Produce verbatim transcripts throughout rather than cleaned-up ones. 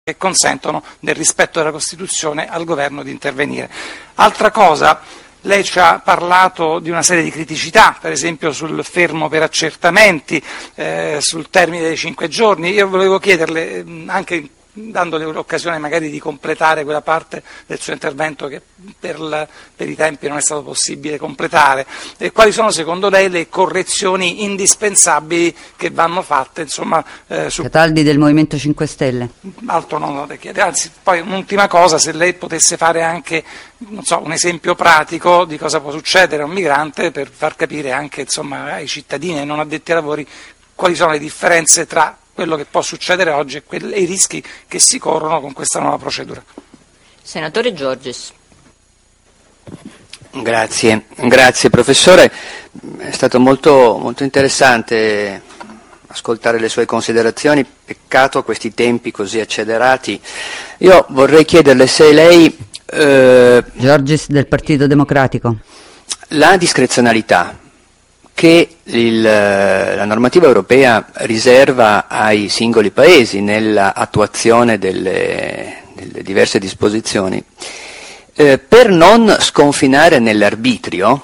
che consentono, nel rispetto della Costituzione, al governo di intervenire. Altra cosa, lei ci ha parlato di una serie di criticità, per esempio sul fermo per accertamenti, eh, sul termine dei cinque giorni. Io volevo chiederle, anche dandole l'occasione magari di completare quella parte del suo intervento che per, la, per i tempi non è stato possibile completare, e quali sono secondo lei le correzioni indispensabili che vanno fatte, insomma, eh, su Cataldi del Movimento cinque Stelle. Altro non lo chiede, anzi, poi un'ultima cosa, se lei potesse fare anche, non so, un esempio pratico di cosa può succedere a un migrante, per far capire anche, insomma, ai cittadini e non addetti ai lavori quali sono le differenze tra quello che può succedere oggi e, quelli, e i rischi che si corrono con questa nuova procedura. Senatore Giorgis. Grazie, grazie professore, è stato molto, molto interessante ascoltare le sue considerazioni, peccato a questi tempi così accelerati. Io vorrei chiederle se lei... Eh, Giorgis del Partito Democratico. La discrezionalità che il, la normativa europea riserva ai singoli paesi nell'attuazione delle, delle diverse disposizioni, eh, per non sconfinare nell'arbitrio,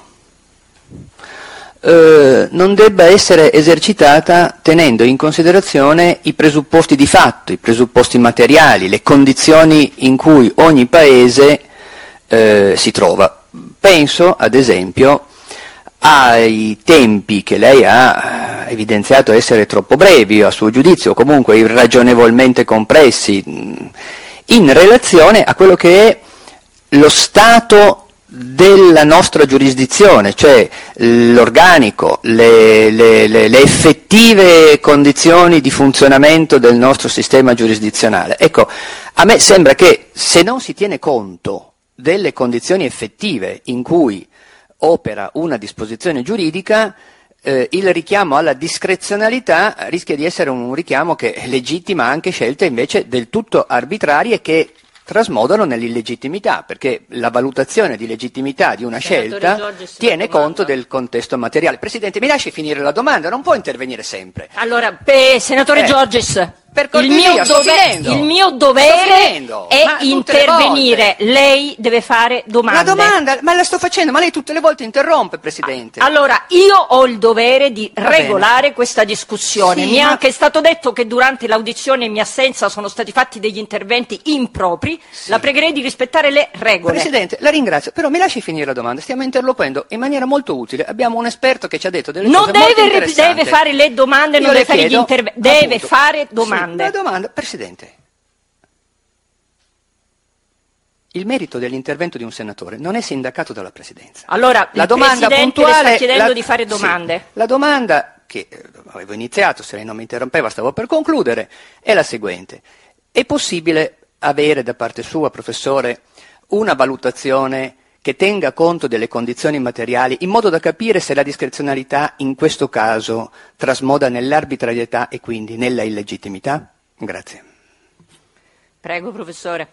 eh, non debba essere esercitata tenendo in considerazione i presupposti di fatto, i presupposti materiali, le condizioni in cui ogni paese eh, si trova. Penso, ad esempio, ai tempi che lei ha evidenziato essere troppo brevi, a suo giudizio, o comunque irragionevolmente compressi, in relazione a quello che è lo stato della nostra giurisdizione, cioè l'organico, le, le, le, le effettive condizioni di funzionamento del nostro sistema giurisdizionale. Ecco, a me sembra che se non si tiene conto delle condizioni effettive in cui opera una disposizione giuridica, eh, il richiamo alla discrezionalità rischia di essere un richiamo che legittima anche scelte invece del tutto arbitrarie che trasmodano nell'illegittimità, perché la valutazione di legittimità di una scelta Giorgis, tiene domanda. conto del contesto materiale. Presidente, mi lasci finire la domanda, non può intervenire sempre. Allora, pe, senatore Eh. Giorgis, Per il mio, cortesia, sto dove- finendo. il mio Sto dovere finendo. è Ma tutte le intervenire, volte. lei deve fare domande. La domanda, ma la sto facendo, ma lei tutte le volte interrompe, Presidente. Allora, io ho il dovere di Va regolare bene. questa discussione. Sì, Mi è ma- anche stato detto che durante l'audizione in mia assenza sono stati fatti degli interventi impropri. La pregherei di rispettare le regole. Presidente, la ringrazio, però mi lasci finire la domanda, stiamo interloquendo in maniera molto utile, abbiamo un esperto che ci ha detto delle Non cose molto deve, interessanti. deve fare le domande, Io non le deve fare gli chiedo, interventi. Deve appunto, fare sì, domande. la domanda, Presidente, il merito dell'intervento di un senatore non è sindacato dalla Presidenza. Allora, La il domanda Presidente puntuale, le sta chiedendo la- di fare sì, domande. la domanda che eh, avevo iniziato, se lei non mi interrompeva stavo per concludere, è la seguente. È possibile avere da parte sua, professore, una valutazione che tenga conto delle condizioni materiali in modo da capire se la discrezionalità in questo caso trasmoda nell'arbitrarietà e quindi nella illegittimità? Grazie. Prego, professore.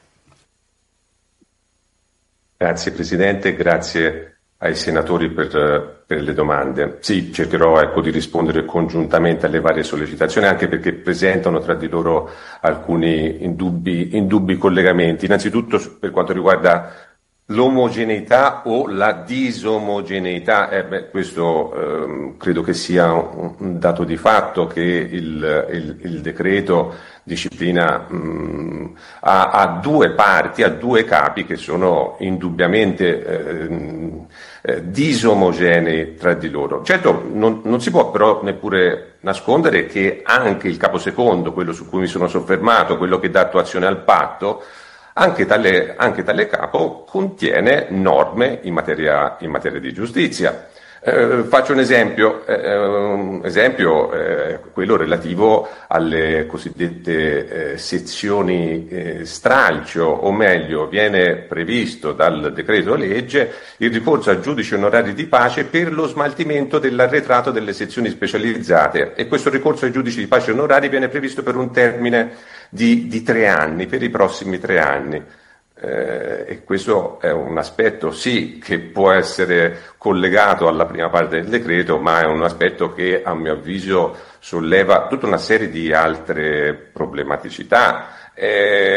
Grazie Presidente, grazie ai senatori per, per le domande. Sì, cercherò ecco, di rispondere congiuntamente alle varie sollecitazioni, anche perché presentano tra di loro alcuni indubbi, indubbi collegamenti. Innanzitutto per quanto riguarda l'omogeneità o la disomogeneità, eh beh, questo ehm, credo che sia un, un dato di fatto che il, il, il decreto disciplina mh, ha, ha due parti, ha due capi che sono indubbiamente eh, eh, disomogenei tra di loro. Certo, non, non si può però neppure nascondere che anche il capo secondo, quello su cui mi sono soffermato, quello che dà attuazione al patto, Anche tale, anche tale capo contiene norme in materia, in materia di giustizia. Eh, faccio un esempio, eh, un esempio eh, quello relativo alle cosiddette eh, sezioni eh, stralcio, o meglio, viene previsto dal decreto legge il ricorso a giudici onorari di pace per lo smaltimento dell'arretrato delle sezioni specializzate, e questo ricorso ai giudici di pace onorari viene previsto per un termine Di, di tre anni, per i prossimi tre anni. Eh, e questo è un aspetto, sì, che può essere collegato alla prima parte del decreto, ma è un aspetto che, a mio avviso, solleva tutta una serie di altre problematicità. Eh,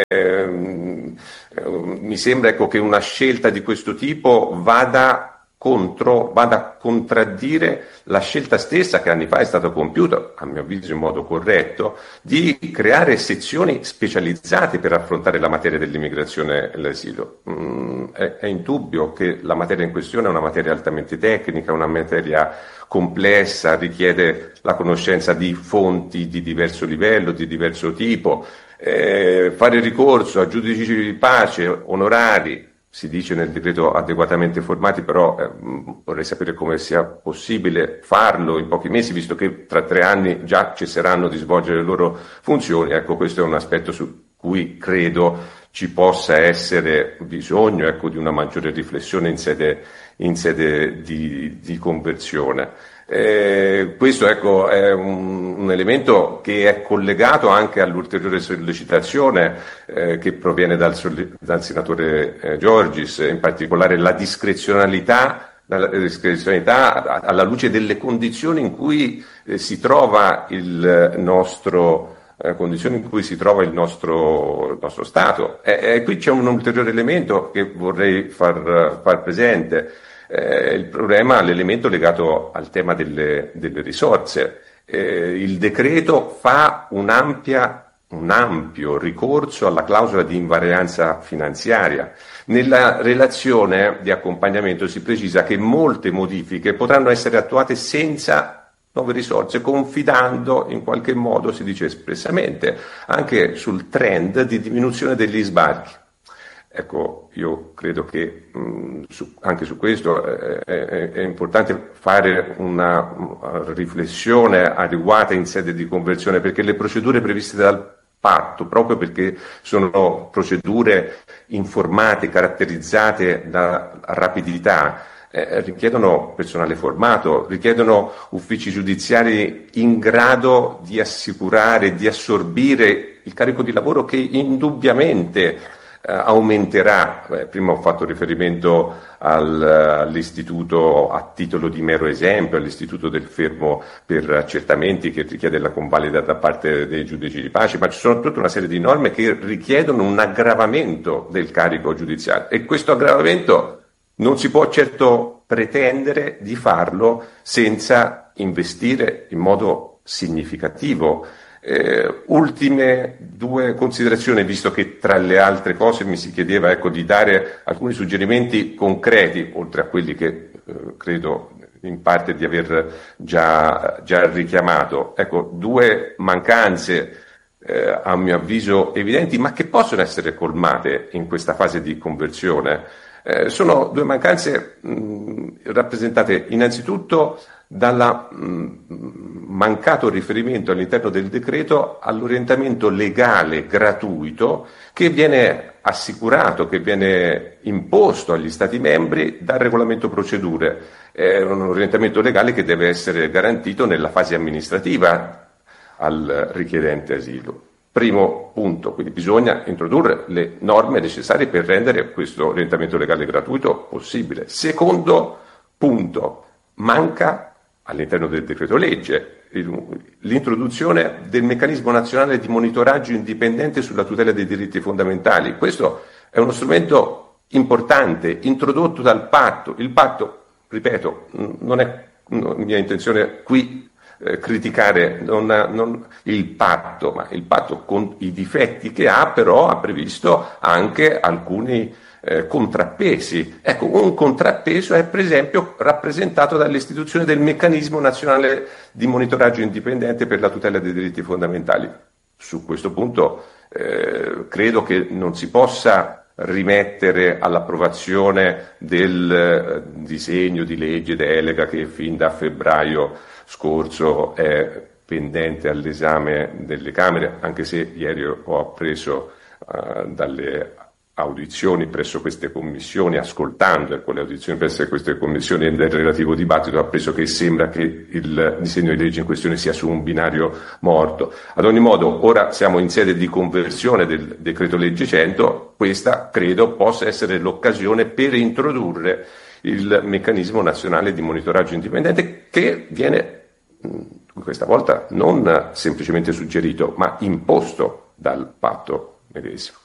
mi sembra ecco, che una scelta di questo tipo vada contro, vada a contraddire la scelta stessa che anni fa è stata compiuta, a mio avviso in modo corretto, di creare sezioni specializzate per affrontare la materia dell'immigrazione e l'asilo. Mm, è, è indubbio che la materia in questione è una materia altamente tecnica, una materia complessa, richiede la conoscenza di fonti di diverso livello, di diverso tipo. Eh, fare ricorso a giudici di pace onorari, si dice nel decreto adeguatamente formati, però eh, vorrei sapere come sia possibile farlo in pochi mesi, visto che tra tre anni già cesseranno di svolgere le loro funzioni. Ecco, questo è un aspetto su cui credo ci possa essere bisogno ecco, di una maggiore riflessione in sede, in sede di, di conversione. Eh, questo ecco, è un, un elemento che è collegato anche all'ulteriore sollecitazione eh, che proviene dal, dal senatore eh, Giorgis, in particolare la discrezionalità, la discrezionalità alla luce delle condizioni in cui eh, si trova il nostro eh, condizioni in cui si trova il nostro, il nostro Stato. E, e qui c'è un ulteriore elemento che vorrei far, far presente. Eh, il problema, l'elemento legato al tema delle, delle risorse. Eh, il decreto fa un'ampia, un ampio ricorso alla clausola di invarianza finanziaria. Nella relazione di accompagnamento si precisa che molte modifiche potranno essere attuate senza nuove risorse, confidando in qualche modo, si dice espressamente, anche sul trend di diminuzione degli sbarchi. Ecco, io credo che mh, su, anche su questo è, è, è importante fare una, una riflessione adeguata in sede di conversione, perché le procedure previste dal patto, proprio perché sono procedure informate, caratterizzate da rapidità, eh, richiedono personale formato, richiedono uffici giudiziari in grado di assicurare, di assorbire il carico di lavoro che indubbiamente aumenterà. Beh, prima ho fatto riferimento al, all'istituto a titolo di mero esempio, all'istituto del fermo per accertamenti che richiede la convalida da parte dei giudici di pace, ma ci sono tutta una serie di norme che richiedono un aggravamento del carico giudiziario e questo aggravamento non si può certo pretendere di farlo senza investire in modo significativo. Eh, ultime due considerazioni, visto che tra le altre cose mi si chiedeva ecco, di dare alcuni suggerimenti concreti, oltre a quelli che eh, credo in parte di aver già, già richiamato. Ecco, due mancanze eh, a mio avviso evidenti, ma che possono essere colmate in questa fase di conversione. Eh, sono due mancanze mh, rappresentate innanzitutto dal mancato riferimento all'interno del decreto all'orientamento legale gratuito che viene assicurato, che viene imposto agli Stati membri dal regolamento procedure. È un orientamento legale che deve essere garantito nella fase amministrativa al richiedente asilo. Primo punto, quindi bisogna introdurre le norme necessarie per rendere questo orientamento legale gratuito possibile. Secondo punto, manca all'interno del decreto legge l'introduzione del meccanismo nazionale di monitoraggio indipendente sulla tutela dei diritti fondamentali. Questo è uno strumento importante, introdotto dal patto. Il patto, ripeto, non è non, mia intenzione qui eh, criticare non, non il patto, ma il patto con i difetti che ha, però ha previsto anche alcuni Eh, contrappesi. Ecco, un contrappeso è per esempio rappresentato dall'istituzione del meccanismo nazionale di monitoraggio indipendente per la tutela dei diritti fondamentali. Su questo punto eh, credo che non si possa rimettere all'approvazione del eh, disegno di legge delega che fin da febbraio scorso è pendente all'esame delle Camere, anche se ieri ho appreso eh, dalle audizioni presso queste commissioni, ascoltando ecco, le audizioni presso queste commissioni e del relativo dibattito, ho appreso che sembra che il disegno di legge in questione sia su un binario morto. Ad ogni modo, ora siamo in sede di conversione del decreto legge cento, questa credo possa essere l'occasione per introdurre il meccanismo nazionale di monitoraggio indipendente che viene questa volta non semplicemente suggerito, ma imposto dal patto medesimo.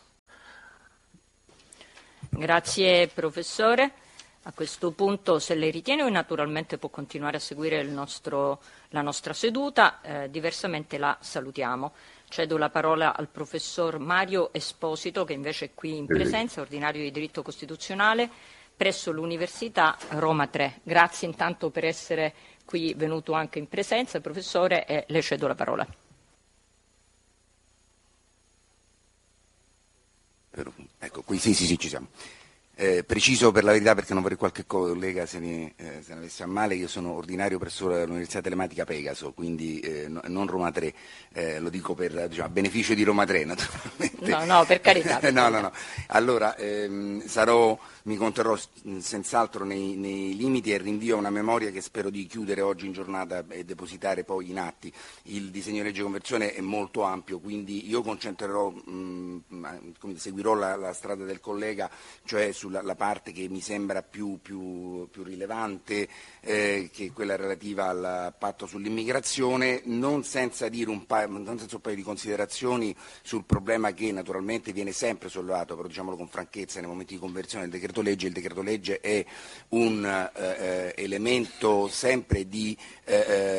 Grazie professore. A questo punto, se lei ritiene, naturalmente può continuare a seguire il nostro, la nostra seduta, eh, diversamente la salutiamo. Cedo la parola al professor Mario Esposito, che invece è qui in presenza, ordinario di diritto costituzionale presso l'Università Roma tre. Grazie intanto per essere qui venuto anche in presenza, professore, e le cedo la parola. Ecco, qui sì, sì, sì, ci siamo. Eh, preciso per la verità, perché non vorrei qualche collega se ne, eh, se ne avesse a male, io sono ordinario presso l'Università Telematica Pegaso, quindi eh, no, non Roma tre, eh, lo dico per, diciamo, a beneficio di Roma tre naturalmente. No, no, per carità. Per no, carità. no, no. Allora, ehm, sarò, mi conterrò senz'altro nei, nei limiti e rinvio a una memoria che spero di chiudere oggi in giornata e depositare poi in atti. Il disegno di legge conversione è molto ampio, quindi io concentrerò, mh, come seguirò la, la strada del collega, cioè sulla la parte che mi sembra più, più, più rilevante, eh, che è quella relativa al patto sull'immigrazione, non senza dire un paio, non senza un paio di considerazioni sul problema che naturalmente viene sempre sollevato, però diciamolo con franchezza, nei momenti di conversione del decreto legge. Il decreto legge è un eh, elemento sempre di, eh,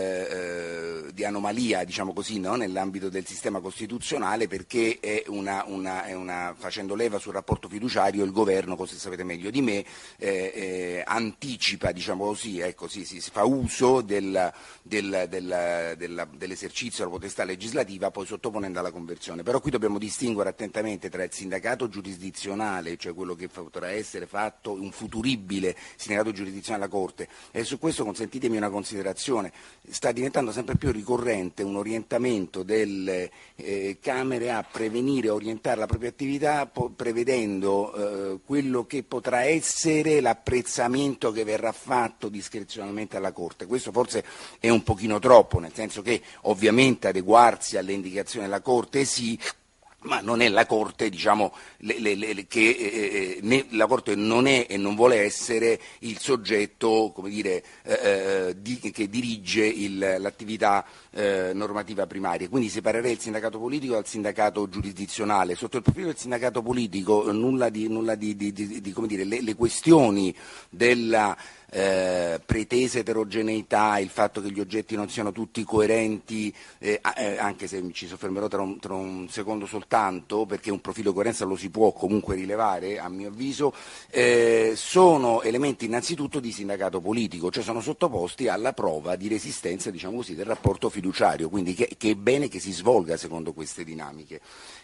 eh, di anomalia, diciamo così, no? Nell'ambito del sistema costituzionale, perché è una, una, è una, facendo leva sul rapporto fiduciario, il governo, così sapete meglio di me, eh, eh, anticipa, diciamo così, ecco, si, si, si fa uso del, del, del, del, dell'esercizio della potestà legislativa, poi sottoponendo alla conversione. Però qui dobbiamo distinguere attentamente tra il sindacato giurisdizionale, cioè quello che potrà essere fatto, un futuribile sindacato giurisdizionale alla Corte, e su questo consentitemi una considerazione. Sta diventando sempre più ricorrente un orientamento delle eh, Camere a prevenire e orientare la propria attività po- prevedendo eh, quello che potrà essere l'apprezzamento che verrà fatto discrezionalmente alla Corte. Questo forse è un pochino troppo, nel senso che ovviamente adeguarsi alle indicazioni della Corte sì, ma non è la Corte, diciamo, le, le, le, che eh, né, la Corte non è e non vuole essere il soggetto, come dire, eh, di, che dirige il, l'attività eh, normativa primaria. Quindi separerei il sindacato politico dal sindacato giurisdizionale. Sotto il profilo del sindacato politico nulla di, nulla di, di, di, di come dire, le, le questioni della Eh, pretesa eterogeneità, il fatto che gli oggetti non siano tutti coerenti, eh, eh, anche se ci soffermerò tra un, tra un secondo soltanto, perché un profilo di coerenza lo si può comunque rilevare, a mio avviso, eh, sono elementi innanzitutto di sindacato politico, cioè sono sottoposti alla prova di resistenza, diciamo così, del rapporto fiduciario, quindi che, che è bene che si svolga secondo queste dinamiche.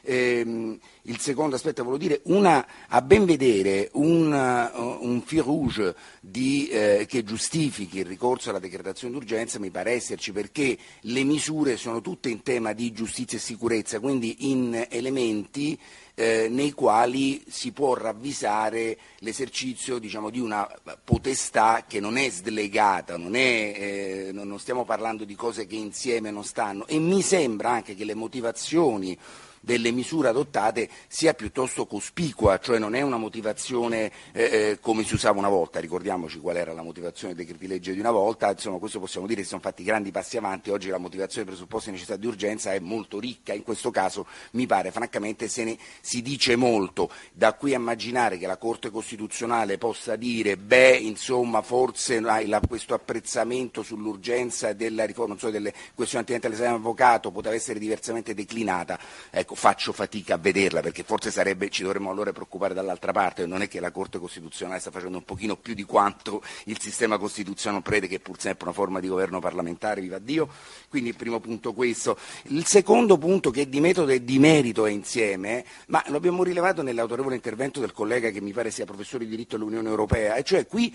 Eh, il secondo aspetto, volevo dire, una, a ben vedere un, uh, un fil rouge di eh, che giustifichi il ricorso alla decretazione d'urgenza mi pare esserci, perché le misure sono tutte in tema di giustizia e sicurezza, quindi in elementi eh, nei quali si può ravvisare l'esercizio, diciamo, di una potestà che non è slegata, non, è, eh, non stiamo parlando di cose che insieme non stanno, e mi sembra anche che le motivazioni delle misure adottate sia piuttosto cospicua, cioè non è una motivazione eh, eh, come si usava una volta. Ricordiamoci qual era la motivazione dei decreti legge di una volta, insomma questo possiamo dire, si sono fatti grandi passi avanti. Oggi la motivazione dei presupposti di necessità di urgenza è molto ricca, in questo caso mi pare francamente se ne si dice molto. Da qui a immaginare che la Corte Costituzionale possa dire beh insomma forse la, questo apprezzamento sull'urgenza della riforma, non so, delle questioni attinenti all'esame avvocato poteva essere diversamente declinata, ecco, faccio fatica a vederla, perché forse sarebbe, ci dovremmo allora preoccupare dall'altra parte. Non è che la Corte Costituzionale sta facendo un pochino più di quanto il sistema costituzionale prevede, che è pur sempre una forma di governo parlamentare, viva Dio. Quindi il primo punto questo. Il secondo punto, che è di metodo e di merito è insieme, ma lo abbiamo rilevato nell'autorevole intervento del collega che mi pare sia professore di diritto all'Unione Europea, e cioè qui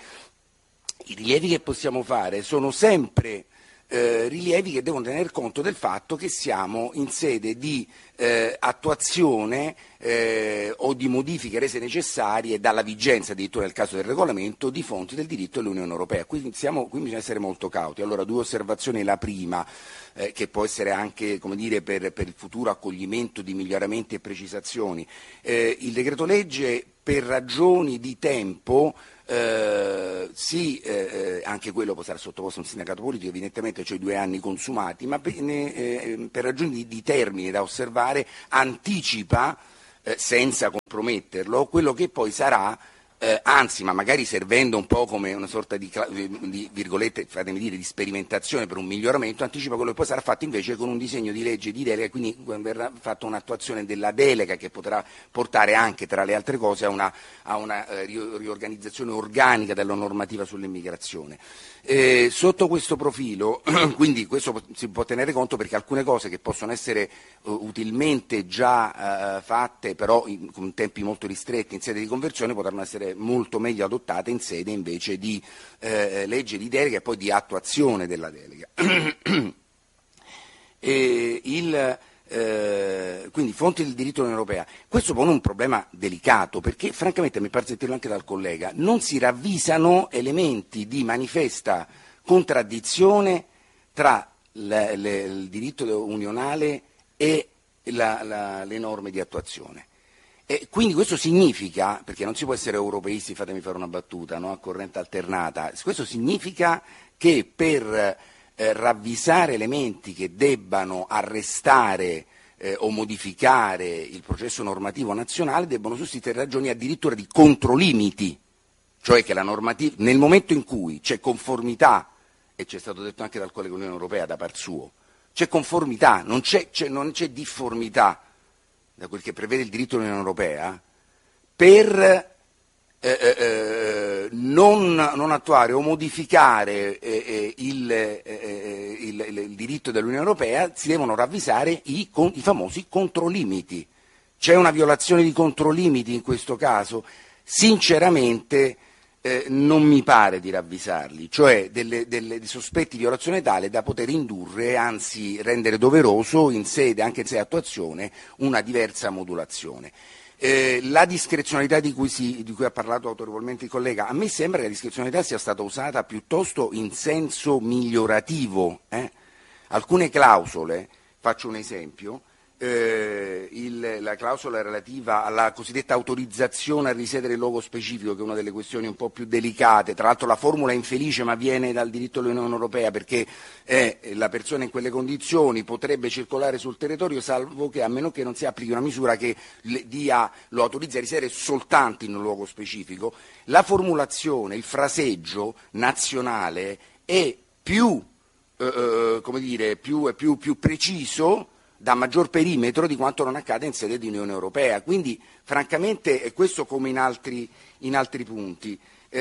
i rilievi che possiamo fare sono sempre Eh, rilievi che devono tener conto del fatto che siamo in sede di eh, attuazione eh, o di modifiche rese necessarie dalla vigenza, addirittura nel caso del regolamento, di fonti del diritto dell'Unione Europea. Quindi, siamo, quindi bisogna essere molto cauti. Allora, due osservazioni. La prima, eh, che può essere anche, come dire, per, per il futuro accoglimento di miglioramenti e precisazioni. Eh, il decreto legge, per ragioni di tempo, Eh, sì, eh, anche quello sarà sottoposto a un sindacato politico, evidentemente, cioè due anni consumati, ma per, eh, per ragioni di, di termine da osservare anticipa eh, senza comprometterlo, quello che poi sarà, eh, anzi, ma magari servendo un po' come una sorta di, di virgolette, fatemi dire, di sperimentazione per un miglioramento, anticipa quello che poi sarà fatto invece con un disegno di legge di delega, quindi verrà fatta un'attuazione della delega che potrà portare anche, tra le altre cose, a una, a una eh, riorganizzazione organica della normativa sull'immigrazione. Eh, sotto questo profilo, quindi questo si può tenere conto perché alcune cose che possono essere uh, utilmente già uh, fatte, però in, con tempi molto ristretti in sede di conversione, potranno essere molto meglio adottate in sede invece di eh, legge di delega e poi di attuazione della delega. e il, eh, quindi fonti del diritto dell'Unione Europea. Questo pone un problema delicato perché francamente, mi pare sentirlo anche dal collega, non si ravvisano elementi di manifesta contraddizione tra le, le, il diritto unionale e la, la, le norme di attuazione. E quindi questo significa, perché non si può essere europeisti, fatemi fare una battuta, no, a corrente alternata, questo significa che per eh, ravvisare elementi che debbano arrestare eh, o modificare il processo normativo nazionale debbono sussistere ragioni addirittura di controlimiti, cioè che la normativa, nel momento in cui c'è conformità, e c'è stato detto anche dal collega dell'Unione Europea da par suo, c'è conformità, non c'è, c'è, non c'è difformità da quel che prevede il diritto dell'Unione Europea, per eh, eh, non, non attuare o modificare eh, eh, il, eh, il, il, il diritto dell'Unione Europea, si devono ravvisare i, con, i famosi controlimiti. C'è una violazione di controlimiti in questo caso? Sinceramente eh, non mi pare di ravvisarli, cioè delle, delle, di sospetti di violazione tale da poter indurre, anzi rendere doveroso in sede, anche in sede di attuazione, una diversa modulazione. Eh, la discrezionalità di cui, si, di cui ha parlato autorevolmente il collega, a me sembra che la discrezionalità sia stata usata piuttosto in senso migliorativo. Eh? Alcune clausole, faccio un esempio, eh, il, la clausola relativa alla cosiddetta autorizzazione a risiedere in luogo specifico, che è una delle questioni un po' più delicate, tra l'altro la formula è infelice ma viene dal diritto dell'Unione Europea perché eh, la persona in quelle condizioni potrebbe circolare sul territorio salvo che, a meno che non si applichi una misura che le, dia, lo autorizza a risiedere soltanto in un luogo specifico. La formulazione, il fraseggio nazionale è più, eh, come dire, più, più, più preciso, da maggior perimetro di quanto non accade in sede di Unione Europea. Quindi francamente è questo come in altri, in altri punti.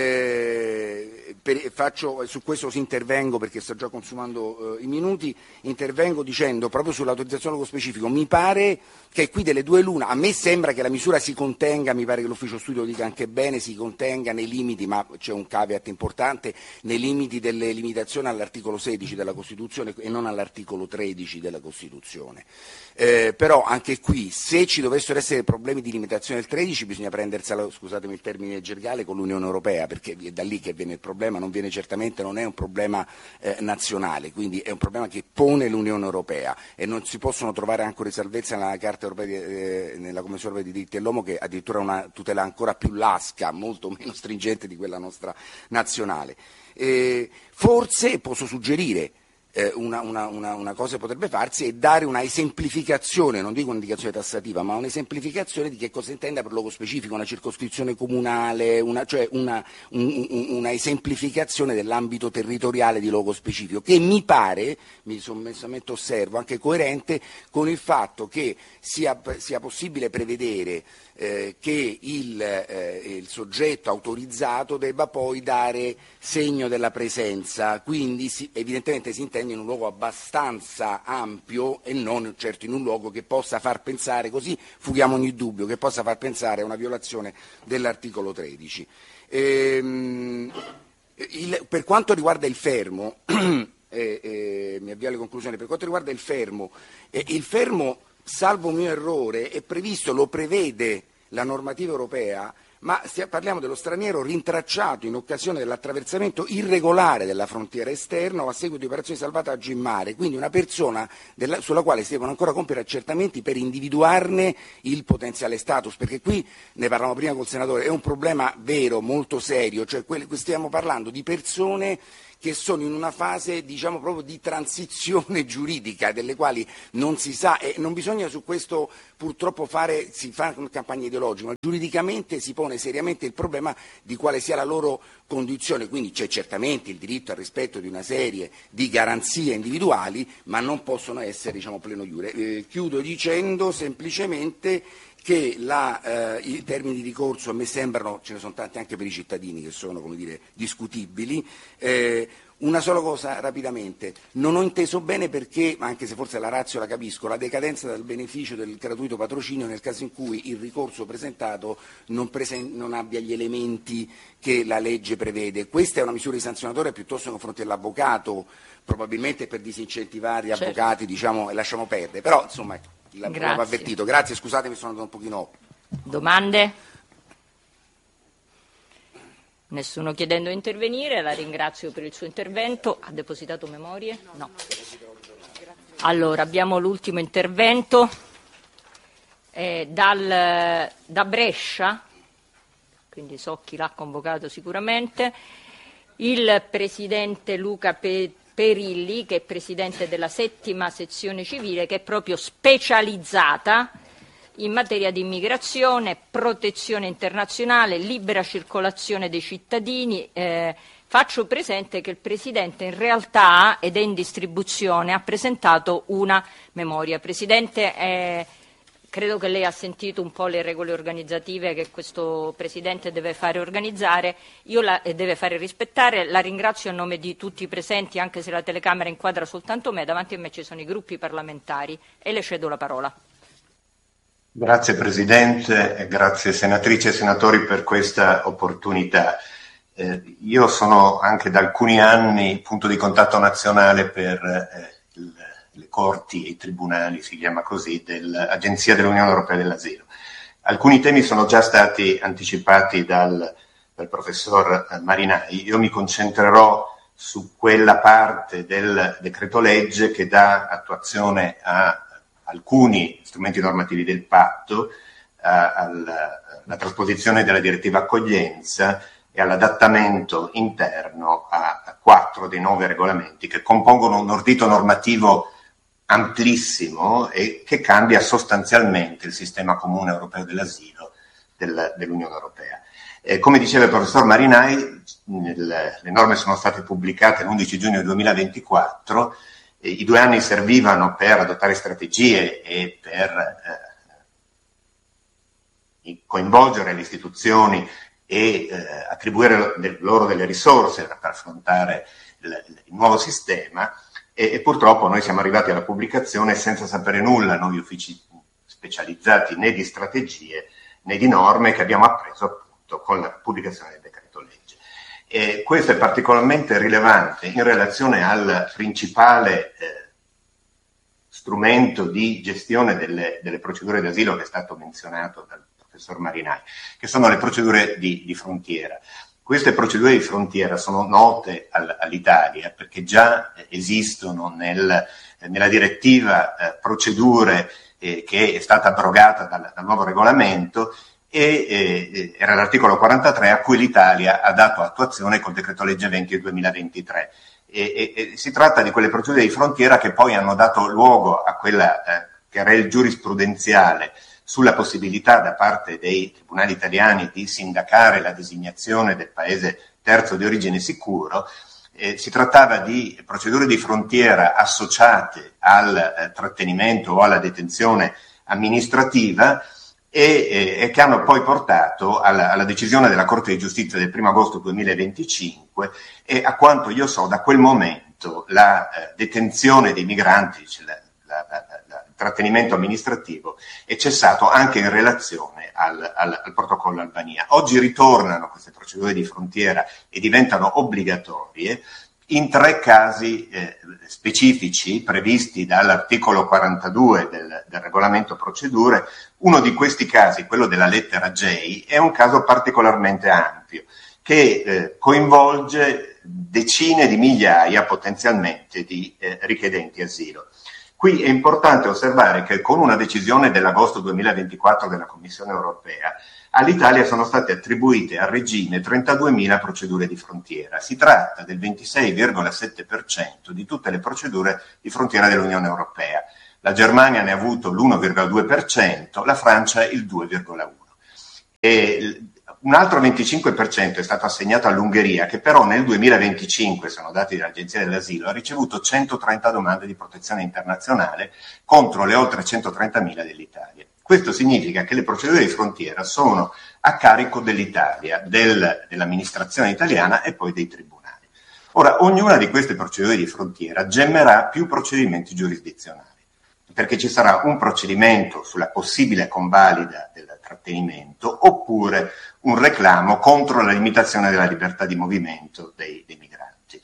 Eh, per, faccio, su questo si intervengo perché sto già consumando eh, i minuti, intervengo dicendo proprio sull'autorizzazione logo specifico, mi pare che qui delle due l'una, a me sembra che la misura si contenga, mi pare che l'ufficio studio lo dica anche bene, si contenga nei limiti, ma c'è un caveat importante, nei limiti delle limitazioni all'articolo sedici della Costituzione e non all'articolo tredici della Costituzione. Eh, però anche qui, se ci dovessero essere problemi di limitazione del tredici, bisogna prendersela, scusatemi il termine gergale, con l'Unione Europea, perché è da lì che viene il problema, non viene certamente, non è un problema eh, nazionale, quindi è un problema che pone l'Unione Europea e non si possono trovare ancora di salvezza nella Carta Europea di, eh, nella Convenzione Europea dei diritti dell'uomo, che addirittura ha una tutela ancora più lasca, molto meno stringente di quella nostra nazionale. Eh, forse posso suggerire Una, una, una, una cosa che potrebbe farsi è dare una esemplificazione, non dico un'indicazione tassativa, ma un'esemplificazione di che cosa intenda per luogo specifico, una circoscrizione comunale, una, cioè una, un, una esemplificazione dell'ambito territoriale di luogo specifico, che mi pare, mi sommessamente osservo, anche coerente con il fatto che sia, sia possibile prevedere eh, che il, eh, il soggetto autorizzato debba poi dare segno della presenza, quindi si, evidentemente si intende in un luogo abbastanza ampio e non certo in un luogo che possa far pensare, così fughiamo ogni dubbio, che possa far pensare a una violazione dell'articolo tredici. Ehm, il, per quanto riguarda il fermo, eh, eh, mi avvio alle conclusioni, per quanto riguarda il fermo, eh, il fermo, salvo mio errore, è previsto, lo prevede la normativa europea, ma parliamo dello straniero rintracciato in occasione dell'attraversamento irregolare della frontiera esterna o a seguito di operazioni di salvataggio in mare, quindi una persona della, sulla quale si devono ancora compiere accertamenti per individuarne il potenziale status, perché qui, ne parlavamo prima col senatore, è un problema vero, molto serio, cioè quelli, stiamo parlando di persone che sono in una fase, diciamo, proprio di transizione giuridica, delle quali non si sa, e non bisogna su questo purtroppo fare, si fa una campagna ideologica, ma giuridicamente si pone seriamente il problema di quale sia la loro condizione, quindi c'è certamente il diritto al rispetto di una serie di garanzie individuali, ma non possono essere, diciamo, pleno iure. Eh, chiudo dicendo semplicemente che la, eh, i termini di ricorso a me sembrano, ce ne sono tanti anche per i cittadini che sono, come dire, discutibili. Eh, una sola cosa rapidamente, non ho inteso bene perché, anche se forse la ratio la capisco, la decadenza dal beneficio del gratuito patrocinio nel caso in cui il ricorso presentato non, presen- non abbia gli elementi che la legge prevede. Questa è una misura sanzionatoria piuttosto nei confronti dell'avvocato, probabilmente per disincentivare gli certo. avvocati, diciamo, e lasciamo perdere, però insomma l'avevo avvertito. Grazie, scusatemi, sono andato un pochino. Domande? Nessuno chiedendo di intervenire, la ringrazio per il suo intervento. Ha depositato memorie? No. Allora, abbiamo l'ultimo intervento eh, dal, da Brescia, quindi so chi l'ha convocato sicuramente, il presidente Luca Pe- Perilli, che è presidente della settima sezione civile, che è proprio specializzata in materia di immigrazione, protezione internazionale, libera circolazione dei cittadini. Eh, faccio presente che il Presidente in realtà, ed è in distribuzione, ha presentato una memoria. Presidente, eh, credo che lei ha sentito un po' le regole organizzative che questo Presidente deve fare organizzare, io la, e deve fare rispettare. La ringrazio a nome di tutti i presenti, anche se la telecamera inquadra soltanto me, davanti a me ci sono i gruppi parlamentari e le cedo la parola. Grazie Presidente e grazie senatrici e senatori per questa opportunità. Eh, io sono anche da alcuni anni punto di contatto nazionale per eh, il, le corti e i tribunali, si chiama così, dell'Agenzia dell'Unione Europea dell'Asilo. Alcuni temi sono già stati anticipati dal, dal professor Marinai. Io mi concentrerò su quella parte del decreto legge che dà attuazione a alcuni strumenti normativi del patto, eh, alla, alla trasposizione della direttiva accoglienza e all'adattamento interno a, a quattro dei nove regolamenti che compongono un ordito normativo amplissimo e che cambia sostanzialmente il sistema comune europeo dell'asilo del, dell'Unione Europea. Eh, come diceva il professor Marinai, nel, le norme sono state pubblicate l'undici giugno duemilaventiquattro. I due anni servivano per adottare strategie e per eh, coinvolgere le istituzioni e eh, attribuire de- loro delle risorse per affrontare il, il nuovo sistema e, e purtroppo noi siamo arrivati alla pubblicazione senza sapere nulla, noi uffici specializzati né di strategie né di norme, che abbiamo appreso appunto con la pubblicazione del decreto legge. E questo è particolarmente rilevante in relazione al principale eh, strumento di gestione delle, delle procedure d'asilo che è stato menzionato dal professor Marinai, che sono le procedure di, di frontiera. Queste procedure di frontiera sono note al, all'Italia perché già esistono nel, nella direttiva eh, procedure eh, che è stata abrogata dal, dal nuovo regolamento, e eh, era l'articolo quarantatré a cui l'Italia ha dato attuazione col decreto legge venti duemilaventitré. E, e, e si tratta di quelle procedure di frontiera che poi hanno dato luogo a quella eh, che era il giurisprudenziale sulla possibilità da parte dei tribunali italiani di sindacare la designazione del paese terzo di origine sicuro. Eh, si trattava di procedure di frontiera associate al eh, trattenimento o alla detenzione amministrativa, E, e che hanno poi portato alla, alla decisione della Corte di Giustizia del primo agosto duemilaventicinque, e a quanto io so da quel momento la eh, detenzione dei migranti, cioè la, la, la, la, il trattenimento amministrativo è cessato anche in relazione al, al, al protocollo Albania. Oggi ritornano queste procedure di frontiera e diventano obbligatorie in tre casi eh, specifici previsti dall'articolo quarantadue del, del regolamento procedure. Uno di questi casi, quello della lettera J, è un caso particolarmente ampio che eh, coinvolge decine di migliaia potenzialmente di eh, richiedenti asilo. Qui è importante osservare che con una decisione dell'agosto duemilaventiquattro della Commissione europea all'Italia sono state attribuite a regime trentaduemila procedure di frontiera. Si tratta del ventisei virgola sette per cento di tutte le procedure di frontiera dell'Unione Europea. La Germania ne ha avuto l'uno virgola due per cento, la Francia il due virgola uno per cento. E un altro venticinque per cento è stato assegnato all'Ungheria, che però nel duemilaventicinque, sono dati dell'Agenzia dell'Asilo, ha ricevuto centotrenta domande di protezione internazionale contro le oltre centotrentamila dell'Italia. Questo significa che le procedure di frontiera sono a carico dell'Italia, del, dell'amministrazione italiana e poi dei tribunali. Ora, ognuna di queste procedure di frontiera gemmerà più procedimenti giurisdizionali, perché ci sarà un procedimento sulla possibile convalida del trattenimento oppure un reclamo contro la limitazione della libertà di movimento dei, dei migranti.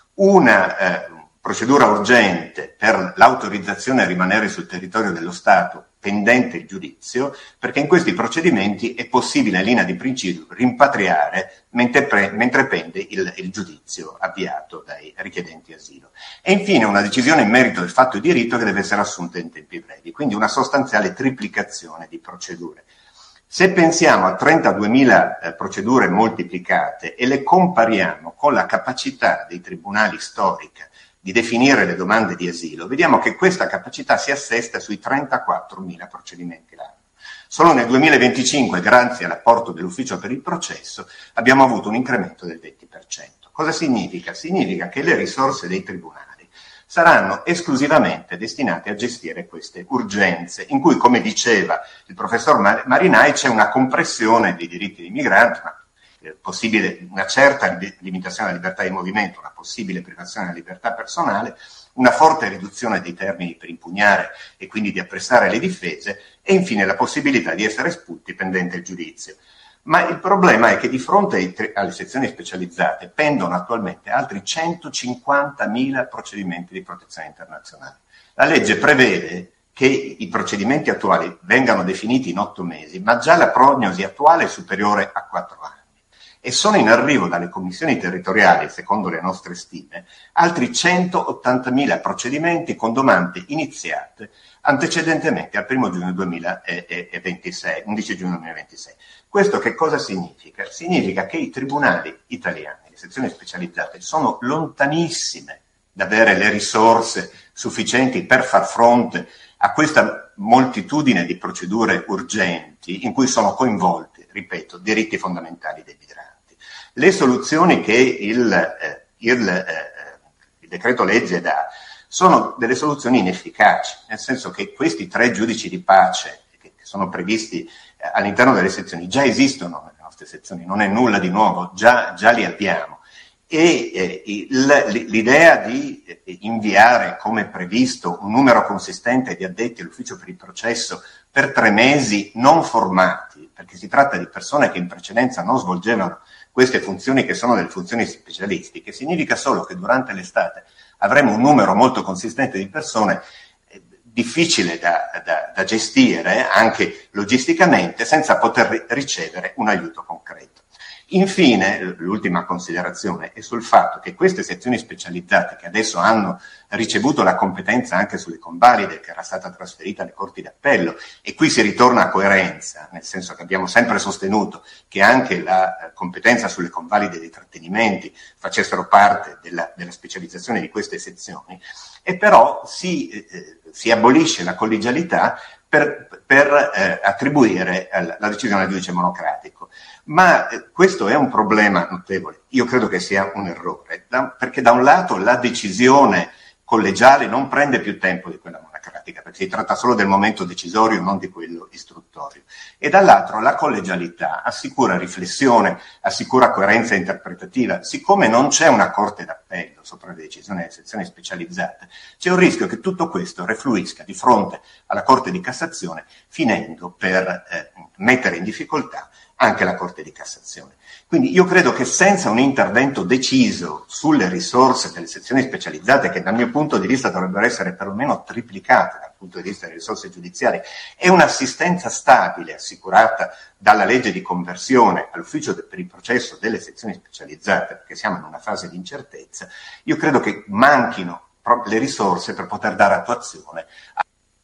Una eh, procedura urgente per l'autorizzazione a rimanere sul territorio dello Stato pendente il giudizio, perché in questi procedimenti è possibile in linea di principio rimpatriare mentre, pre, mentre pende il, il giudizio avviato dai richiedenti asilo. E infine una decisione in merito del fatto di diritto che deve essere assunta in tempi brevi, quindi una sostanziale triplicazione di procedure. Se pensiamo a trentaduemila eh, procedure moltiplicate e le compariamo con la capacità dei tribunali storica di definire le domande di asilo, vediamo che questa capacità si assesta sui trentaquattromila procedimenti l'anno. Solo nel duemilaventicinque, grazie all'apporto dell'Ufficio per il processo, abbiamo avuto un incremento del venti per cento. Cosa significa? Significa che le risorse dei tribunali saranno esclusivamente destinate a gestire queste urgenze, in cui, come diceva il professor Marinai, c'è una compressione dei diritti dei migranti, una, eh, possibile, una certa limitazione della libertà di movimento, una possibile privazione della libertà personale, una forte riduzione dei termini per impugnare e quindi di apprestare le difese e infine la possibilità di essere espulsi pendente il giudizio. Ma il problema è che di fronte ai tre, alle sezioni specializzate pendono attualmente altri centocinquantamila procedimenti di protezione internazionale. La legge prevede che i procedimenti attuali vengano definiti in otto mesi, ma già la prognosi attuale è superiore a quattro anni. E sono in arrivo dalle commissioni territoriali, secondo le nostre stime, altri centottantamila procedimenti con domande iniziate antecedentemente al primo giugno duemilaventisei, undici giugno duemilaventisei. Questo che cosa significa? Significa che i tribunali italiani, le sezioni specializzate, sono lontanissime da avere le risorse sufficienti per far fronte a questa moltitudine di procedure urgenti in cui sono coinvolti, ripeto, diritti fondamentali dei migranti. Le soluzioni che il, eh, il, eh, il decreto legge dà sono delle soluzioni inefficaci, nel senso che questi tre giudici di pace che sono previsti all'interno delle sezioni già esistono nelle nostre sezioni, non è nulla di nuovo, già, già li abbiamo. E eh, il, l'idea di eh, inviare, come previsto, un numero consistente di addetti all'ufficio per il processo per tre mesi non formati, perché si tratta di persone che in precedenza non svolgevano queste funzioni che sono delle funzioni specialistiche, significa solo che durante l'estate avremo un numero molto consistente di persone eh, difficile da, da, da gestire anche logisticamente senza poter ricevere un aiuto concreto. Infine, l'ultima considerazione è sul fatto che queste sezioni specializzate, che adesso hanno ricevuto la competenza anche sulle convalide, che era stata trasferita alle corti d'appello, e qui si ritorna a coerenza, nel senso che abbiamo sempre sostenuto che anche la competenza sulle convalide dei trattenimenti facessero parte della, della specializzazione di queste sezioni, e però si, eh, si abolisce la collegialità per, per eh, attribuire la, la decisione al giudice monocratico. Ma eh, questo è un problema notevole, io credo che sia un errore, da, perché da un lato la decisione collegiale non prende più tempo di quella monocratica, perché si tratta solo del momento decisorio, non di quello istruttorio, e dall'altro la collegialità assicura riflessione, assicura coerenza interpretativa. Siccome non c'è una corte d'appello sopra le decisioni delle sezioni specializzate, c'è un rischio che tutto questo refluisca di fronte alla Corte di Cassazione, finendo per eh, mettere in difficoltà anche la Corte di Cassazione. Quindi io credo che senza un intervento deciso sulle risorse delle sezioni specializzate, che dal mio punto di vista dovrebbero essere perlomeno triplicate dal punto di vista delle risorse giudiziarie, e un'assistenza stabile assicurata dalla legge di conversione all'ufficio per il processo delle sezioni specializzate, perché siamo in una fase di incertezza, io credo che manchino le risorse per poter dare attuazione a...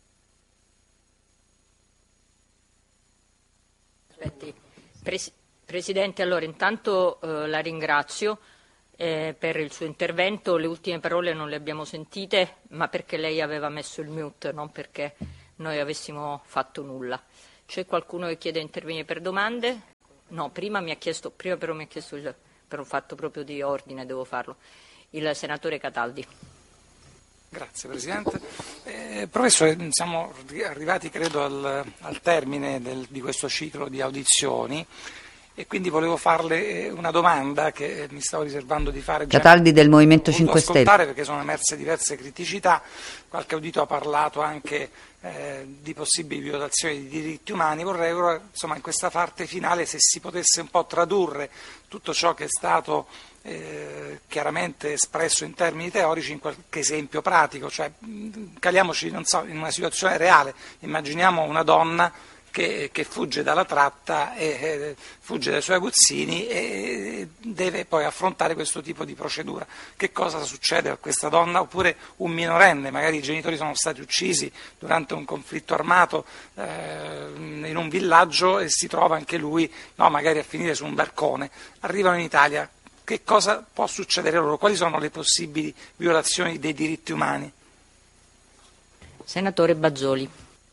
Aspetti. Pres- Presidente, allora intanto eh, la ringrazio eh, per il suo intervento. Le ultime parole non le abbiamo sentite, ma perché lei aveva messo il mute, non perché noi avessimo fatto nulla. C'è qualcuno che chiede di intervenire per domande? No, prima mi ha chiesto, prima però mi ha chiesto il, per un fatto proprio di ordine, devo farlo, il senatore Cataldi. Grazie Presidente. Eh, professore, siamo arrivati credo al, al termine del, di questo ciclo di audizioni e quindi volevo farle una domanda che mi stavo riservando di fare. Cataldi del Movimento cinque Stelle. Perché sono emerse diverse criticità, qualche audito ha parlato anche eh, di possibili violazioni di diritti umani. Vorrei ora, insomma, in questa parte finale, se si potesse un po' tradurre tutto ciò che è stato eh, chiaramente espresso in termini teorici in qualche esempio pratico, cioè caliamoci, non so, in una situazione reale, immaginiamo una donna Che, che fugge dalla tratta e eh, fugge dai suoi aguzzini e deve poi affrontare questo tipo di procedura. Che cosa succede a questa donna? Oppure un minorenne, magari i genitori sono stati uccisi durante un conflitto armato eh, in un villaggio e si trova anche lui, no, magari a finire su un barcone. Arrivano in Italia, che cosa può succedere loro? Quali sono le possibili violazioni dei diritti umani? Senatore Bazoli.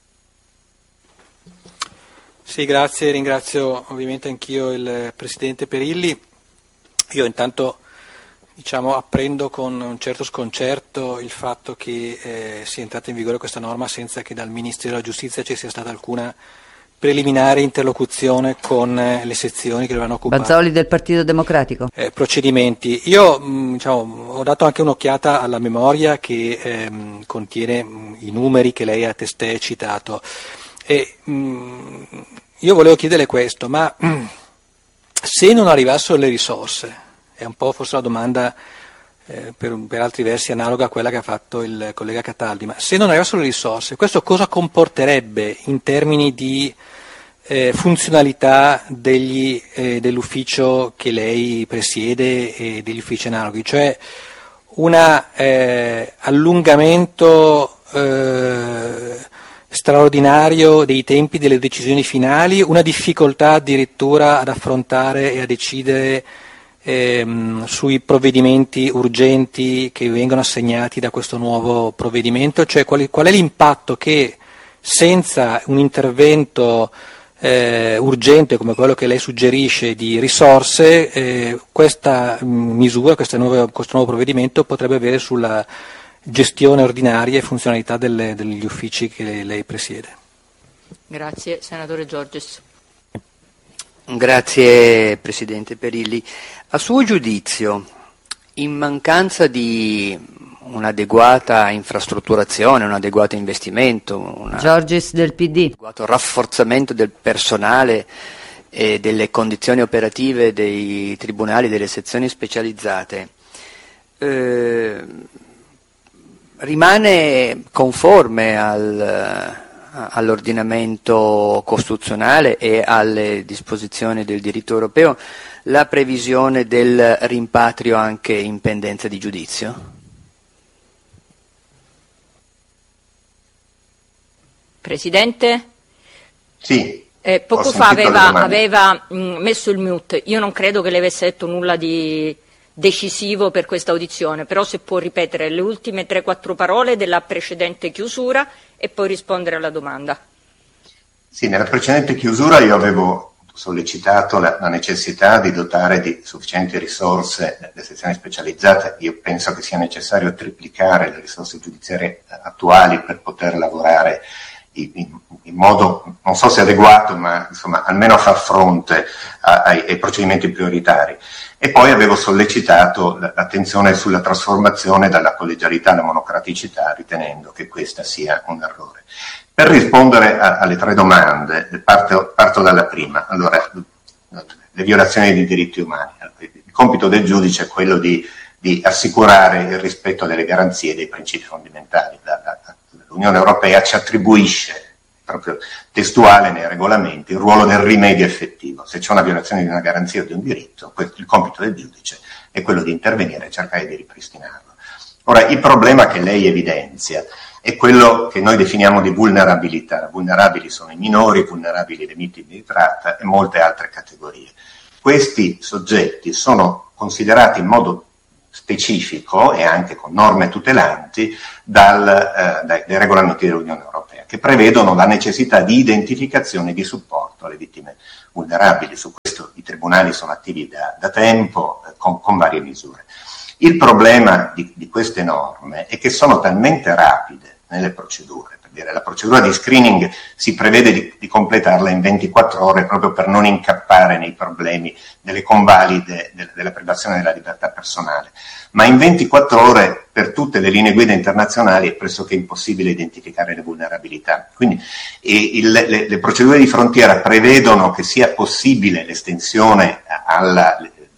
Sì, grazie, ringrazio ovviamente anch'io il Presidente Perilli. Io intanto diciamo, apprendo con un certo sconcerto il fatto che eh, sia entrata in vigore questa norma senza che dal Ministero della Giustizia ci sia stata alcuna preliminare interlocuzione con eh, le sezioni che dovevano occupare. Bazoli del Partito Democratico. Eh, procedimenti. Io mh, diciamo, ho dato anche un'occhiata alla memoria che ehm, contiene mh, i numeri che lei ha testé citato. E, mh, io volevo chiederle questo, ma mh, se non arrivassero le risorse, è un po' forse una domanda eh, per, per altri versi analoga a quella che ha fatto il collega Cataldi, ma se non arrivassero le risorse, questo cosa comporterebbe in termini di eh, funzionalità degli, eh, dell'ufficio che lei presiede e degli uffici analoghi? Cioè un eh, allungamento eh, straordinario dei tempi delle decisioni finali, una difficoltà addirittura ad affrontare e a decidere ehm, sui provvedimenti urgenti che vengono assegnati da questo nuovo provvedimento, cioè qual, qual è l'impatto che senza un intervento eh, urgente come quello che lei suggerisce di risorse, eh, questa misura, questa nuova, questo nuovo provvedimento potrebbe avere sulla gestione ordinaria e funzionalità delle, degli uffici che lei presiede. Grazie. Senatore Giorgis. Grazie Presidente Perilli. A suo giudizio, in mancanza di un'adeguata infrastrutturazione, un adeguato investimento, un Giorgis del P D. adeguato rafforzamento del personale e delle condizioni operative dei tribunali, delle sezioni specializzate, eh, rimane conforme al, all'ordinamento costituzionale e alle disposizioni del diritto europeo la previsione del rimpatrio anche in pendenza di giudizio? Presidente? Sì. Eh, poco fa aveva, aveva mh, messo il mute. Io non credo che le avesse detto nulla di decisivo per questa audizione, però se può ripetere le ultime tre quattro parole della precedente chiusura e poi rispondere alla domanda. Sì, nella precedente chiusura io avevo sollecitato la, la necessità di dotare di sufficienti risorse le sezioni specializzate. Io penso che sia necessario triplicare le risorse giudiziarie attuali per poter lavorare in, in, in modo, non so se adeguato, ma insomma almeno a far fronte a, ai, ai procedimenti prioritari. E poi avevo sollecitato l'attenzione sulla trasformazione dalla collegialità alla monocraticità, ritenendo che questa sia un errore. Per rispondere a, alle tre domande, parto, parto dalla prima. Allora, le violazioni dei diritti umani. Il compito del giudice è quello di, di assicurare il rispetto delle garanzie e dei principi fondamentali. La, la, L'Unione Europea ci attribuisce proprio testuale nei regolamenti il ruolo del rimedio effettivo. Se c'è una violazione di una garanzia o di un diritto, il compito del giudice è quello di intervenire e cercare di ripristinarlo. Ora, il problema che lei evidenzia è quello che noi definiamo di vulnerabilità. Vulnerabili sono i minori, vulnerabili le vittime di tratta e molte altre categorie. Questi soggetti sono considerati in modo specifico e anche con norme tutelanti dal, eh, dai, dai regolamenti dell'Unione Europea, che prevedono la necessità di identificazione e di supporto alle vittime vulnerabili. Su questo i tribunali sono attivi da, da tempo eh, con, con varie misure. Il problema di, di queste norme è che sono talmente rapide nelle procedure. Per dire, la procedura di screening si prevede di, di completarla in ventiquattro ore proprio per non incappare nei problemi delle convalide de, della privazione della libertà personale. Ma in ventiquattro ore per tutte le linee guida internazionali è pressoché impossibile identificare le vulnerabilità. Quindi e, il, le, le procedure di frontiera prevedono che sia possibile l'estensione alla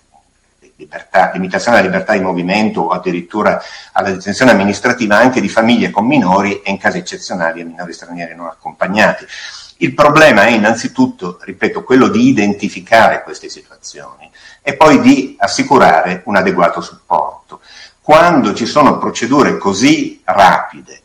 libertà, limitazione alla libertà di movimento o addirittura alla detenzione amministrativa anche di famiglie con minori e in casi eccezionali a minori stranieri non accompagnati. Il problema è innanzitutto, ripeto, quello di identificare queste situazioni e poi di assicurare un adeguato supporto. Quando ci sono procedure così rapide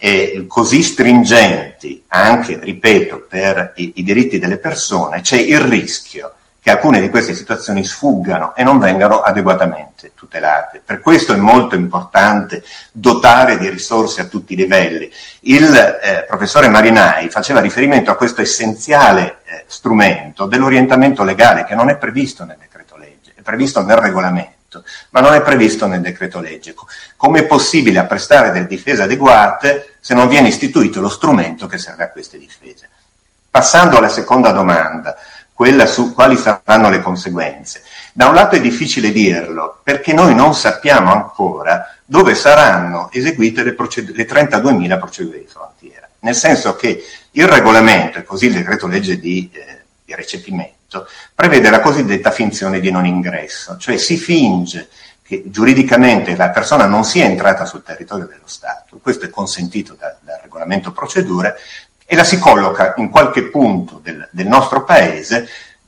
e così stringenti, anche, ripeto, per i, i diritti delle persone, c'è il rischio che alcune di queste situazioni sfuggano e non vengano adeguatamente tutelate. Per questo è molto importante dotare di risorse a tutti i livelli. Il eh, professore Marinai faceva riferimento a questo essenziale eh, strumento dell'orientamento legale che non è previsto nel decreto legge, è previsto nel regolamento, ma non è previsto nel decreto legge. Come è possibile apprestare delle difese adeguate se non viene istituito lo strumento che serve a queste difese? Passando alla seconda domanda, quella su quali saranno le conseguenze. Da un lato è difficile dirlo, perché noi non sappiamo ancora dove saranno eseguite le, proced- le trentaduemila procedure di frontiera, nel senso che il regolamento, e così il decreto legge di, eh, di recepimento, prevede la cosiddetta finzione di non ingresso, cioè si finge che giuridicamente la persona non sia entrata sul territorio dello Stato, questo è consentito da, dal regolamento procedure, e la si colloca in qualche punto del, del nostro paese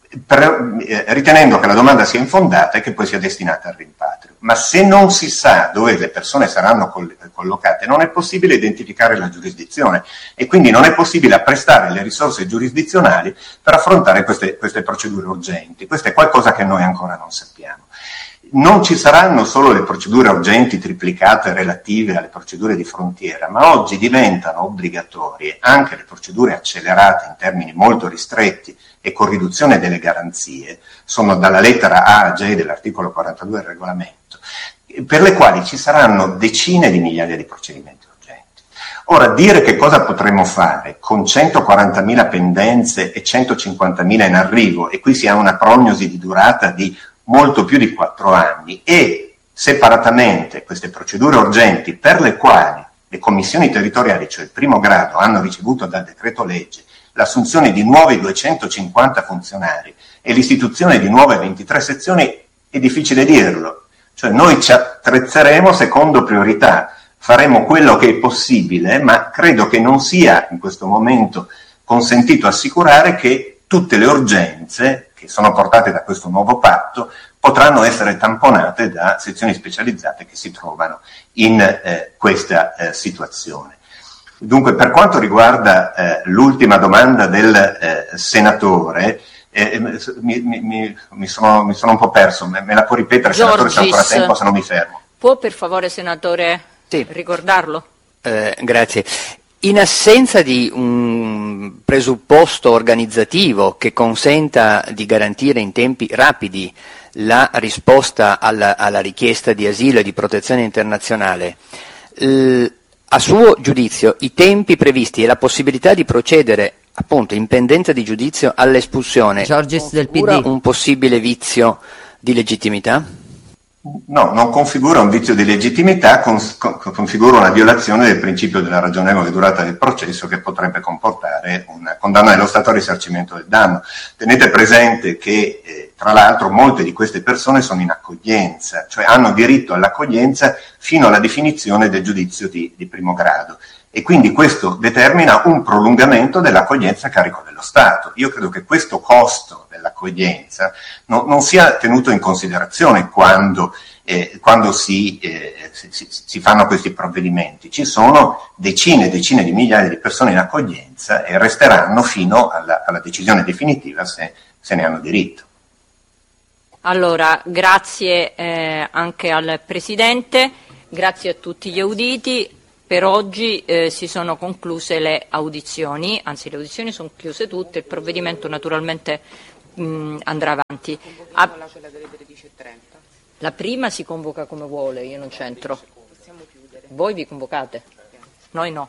per, eh, ritenendo che la domanda sia infondata e che poi sia destinata al rimpatrio. Ma se non si sa dove le persone saranno coll- collocate, non è possibile identificare la giurisdizione e quindi non è possibile apprestare le risorse giurisdizionali per affrontare queste, queste procedure urgenti. Questo è qualcosa che noi ancora non sappiamo. Non ci saranno solo le procedure urgenti triplicate relative alle procedure di frontiera, ma oggi diventano obbligatorie anche le procedure accelerate in termini molto ristretti e con riduzione delle garanzie, sono dalla lettera A a J dell'articolo quarantadue del regolamento, per le quali ci saranno decine di migliaia di procedimenti urgenti. Ora, dire che cosa potremmo fare con centoquarantamila pendenze e centocinquantamila in arrivo, e qui si ha una prognosi di durata di molto più di quattro anni, e separatamente queste procedure urgenti per le quali le commissioni territoriali, cioè il primo grado, hanno ricevuto dal decreto legge l'assunzione di nuovi duecentocinquanta funzionari e l'istituzione di nuove ventitré sezioni, è difficile dirlo. Cioè noi ci attrezzeremo secondo priorità, faremo quello che è possibile, ma credo che non sia in questo momento consentito assicurare che tutte le urgenze che sono portate da questo nuovo patto potranno essere tamponate da sezioni specializzate che si trovano in eh, questa eh, situazione. Dunque, per quanto riguarda eh, l'ultima domanda del eh, senatore, eh, mi, mi, mi, sono, mi sono un po' perso, me, me la può ripetere, senatore, se ancora tempo, se non mi fermo. Può per favore, senatore, sì, ricordarlo? Eh, grazie. In assenza di un presupposto organizzativo che consenta di garantire in tempi rapidi la risposta alla, alla richiesta di asilo e di protezione internazionale, l, a suo giudizio i tempi previsti e la possibilità di procedere appunto in pendenza di giudizio all'espulsione Giorgis del P D, un possibile vizio di legittimità? No, non configura un vizio di legittimità, cons- configura una violazione del principio della ragionevole durata del processo che potrebbe comportare una condanna dello Stato al risarcimento del danno. Tenete presente che, eh, tra l'altro, molte di queste persone sono in accoglienza, cioè hanno diritto all'accoglienza fino alla definizione del giudizio di, di primo grado. e quindi questo determina un prolungamento dell'accoglienza a carico dello Stato. Io credo che questo costo dell'accoglienza no, non sia tenuto in considerazione quando, eh, quando si, eh, si, si fanno questi provvedimenti. Ci sono decine e decine di migliaia di persone in accoglienza e resteranno fino alla, alla decisione definitiva se, se ne hanno diritto. Allora, grazie eh, anche al Presidente, grazie a tutti gli auditi. Per oggi eh, si sono concluse le audizioni, anzi le audizioni sono chiuse tutte, il provvedimento naturalmente mh, andrà avanti. A... La prima si convoca come vuole, io non c'entro. Voi vi convocate? Noi no.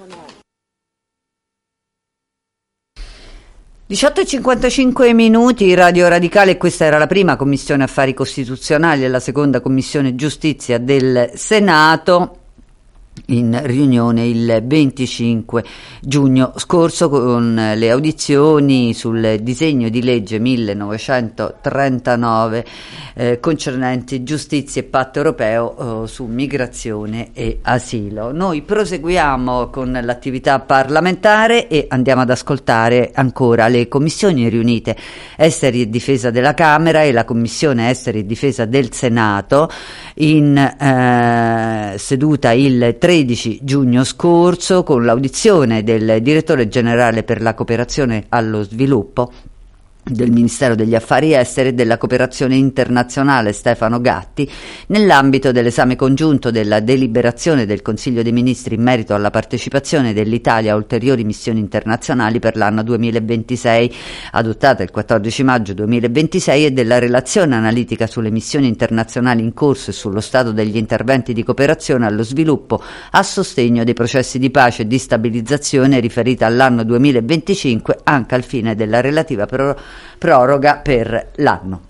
diciotto e cinquantacinque minuti, Radio Radicale, questa era la prima Commissione Affari Costituzionali e la seconda Commissione Giustizia del Senato, in riunione il venticinque giugno scorso, con le audizioni sul disegno di legge millenovecentotrentanove eh, concernenti giustizia e patto europeo eh, su migrazione e asilo. Noi proseguiamo con l'attività parlamentare e andiamo ad ascoltare ancora le commissioni riunite Esteri e Difesa della Camera e la Commissione Esteri e Difesa del Senato in eh, seduta il tredici giugno scorso, con l'audizione del direttore generale per la cooperazione allo sviluppo del Ministero degli Affari Esteri e della Cooperazione Internazionale Stefano Gatti, nell'ambito dell'esame congiunto della deliberazione del Consiglio dei Ministri in merito alla partecipazione dell'Italia a ulteriori missioni internazionali per l'anno duemilaventisei, adottata il quattordici maggio duemilaventisei, e della relazione analitica sulle missioni internazionali in corso e sullo stato degli interventi di cooperazione allo sviluppo a sostegno dei processi di pace e di stabilizzazione riferita all'anno duemilaventicinque, anche al fine della relativa pro- proroga per l'anno.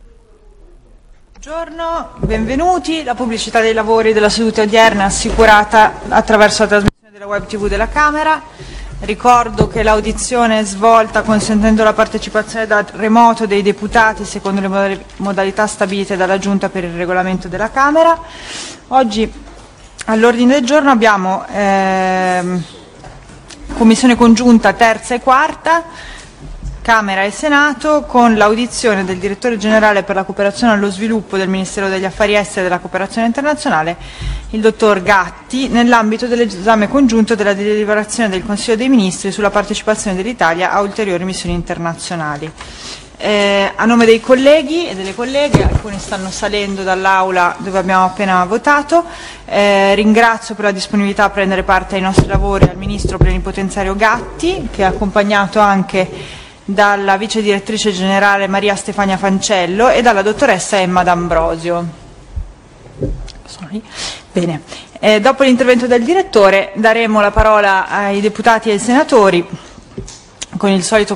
Buongiorno, benvenuti. La pubblicità dei lavori della seduta odierna è assicurata attraverso la trasmissione della web tivù della Camera. Ricordo che l'audizione è svolta consentendo la partecipazione da remoto dei deputati secondo le modalità stabilite dalla Giunta per il regolamento della Camera. Oggi all'ordine del giorno abbiamo ehm, commissione congiunta terza e quarta, Camera e Senato, con l'audizione del direttore generale per la cooperazione allo sviluppo del Ministero degli Affari Esteri e della Cooperazione Internazionale, il dottor Gatti, nell'ambito dell'esame congiunto della deliberazione del Consiglio dei Ministri sulla partecipazione dell'Italia a ulteriori missioni internazionali. Eh, a nome dei colleghi e delle colleghe, alcuni stanno salendo dall'aula dove abbiamo appena votato, eh, ringrazio per la disponibilità a prendere parte ai nostri lavori al Ministro Plenipotenziario Gatti, che è accompagnato anche dalla vice direttrice generale Maria Stefania Fancello e dalla dottoressa Emma D'Ambrosio. Sorry. Bene. Eh, dopo l'intervento del direttore daremo la parola ai deputati e ai senatori con il solito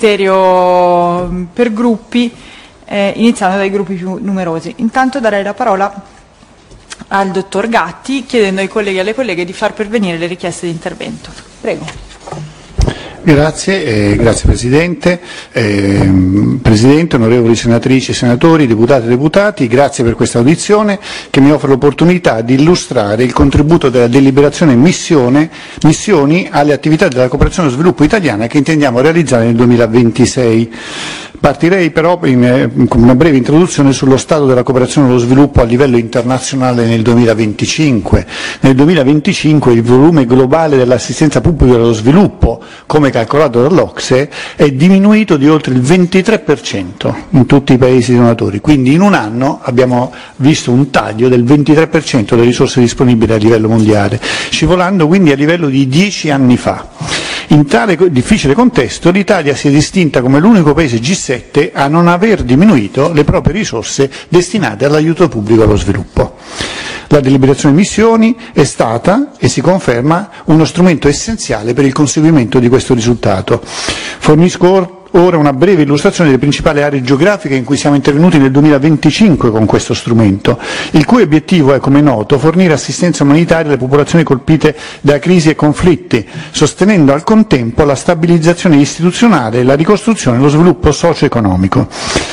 criterio per gruppi, eh, iniziando dai gruppi più numerosi. Intanto darei la parola al dottor Gatti, chiedendo ai colleghi e alle colleghe di far pervenire le richieste di intervento. Prego. Grazie, eh, grazie Presidente. Eh, Presidente, onorevoli senatrici e senatori, deputate e deputati, grazie per questa audizione che mi offre l'opportunità di illustrare il contributo della deliberazione missione, missioni alle attività della cooperazione allo sviluppo italiana che intendiamo realizzare nel duemilaventisei. Partirei però in, con una breve introduzione sullo stato della cooperazione allo sviluppo a livello internazionale nel duemilaventicinque. Nel duemilaventicinque il volume globale dell'assistenza pubblica allo sviluppo, come calcolato dall'Ocse, è diminuito di oltre il ventitré per cento in tutti i paesi donatori, quindi in un anno abbiamo visto un taglio del ventitré per cento delle risorse disponibili a livello mondiale, scivolando quindi a livello di dieci anni fa. In tale difficile contesto l'Italia si è distinta come l'unico paese G sette a non aver diminuito le proprie risorse destinate all'aiuto pubblico allo sviluppo. La deliberazione missioni è stata e si conferma uno strumento essenziale per il conseguimento di questo risultato. Fornisco ora una breve illustrazione delle principali aree geografiche in cui siamo intervenuti nel duemilaventicinque con questo strumento, il cui obiettivo è, come noto, fornire assistenza umanitaria alle popolazioni colpite da crisi e conflitti, sostenendo al contempo la stabilizzazione istituzionale, la ricostruzione e lo sviluppo socio-economico.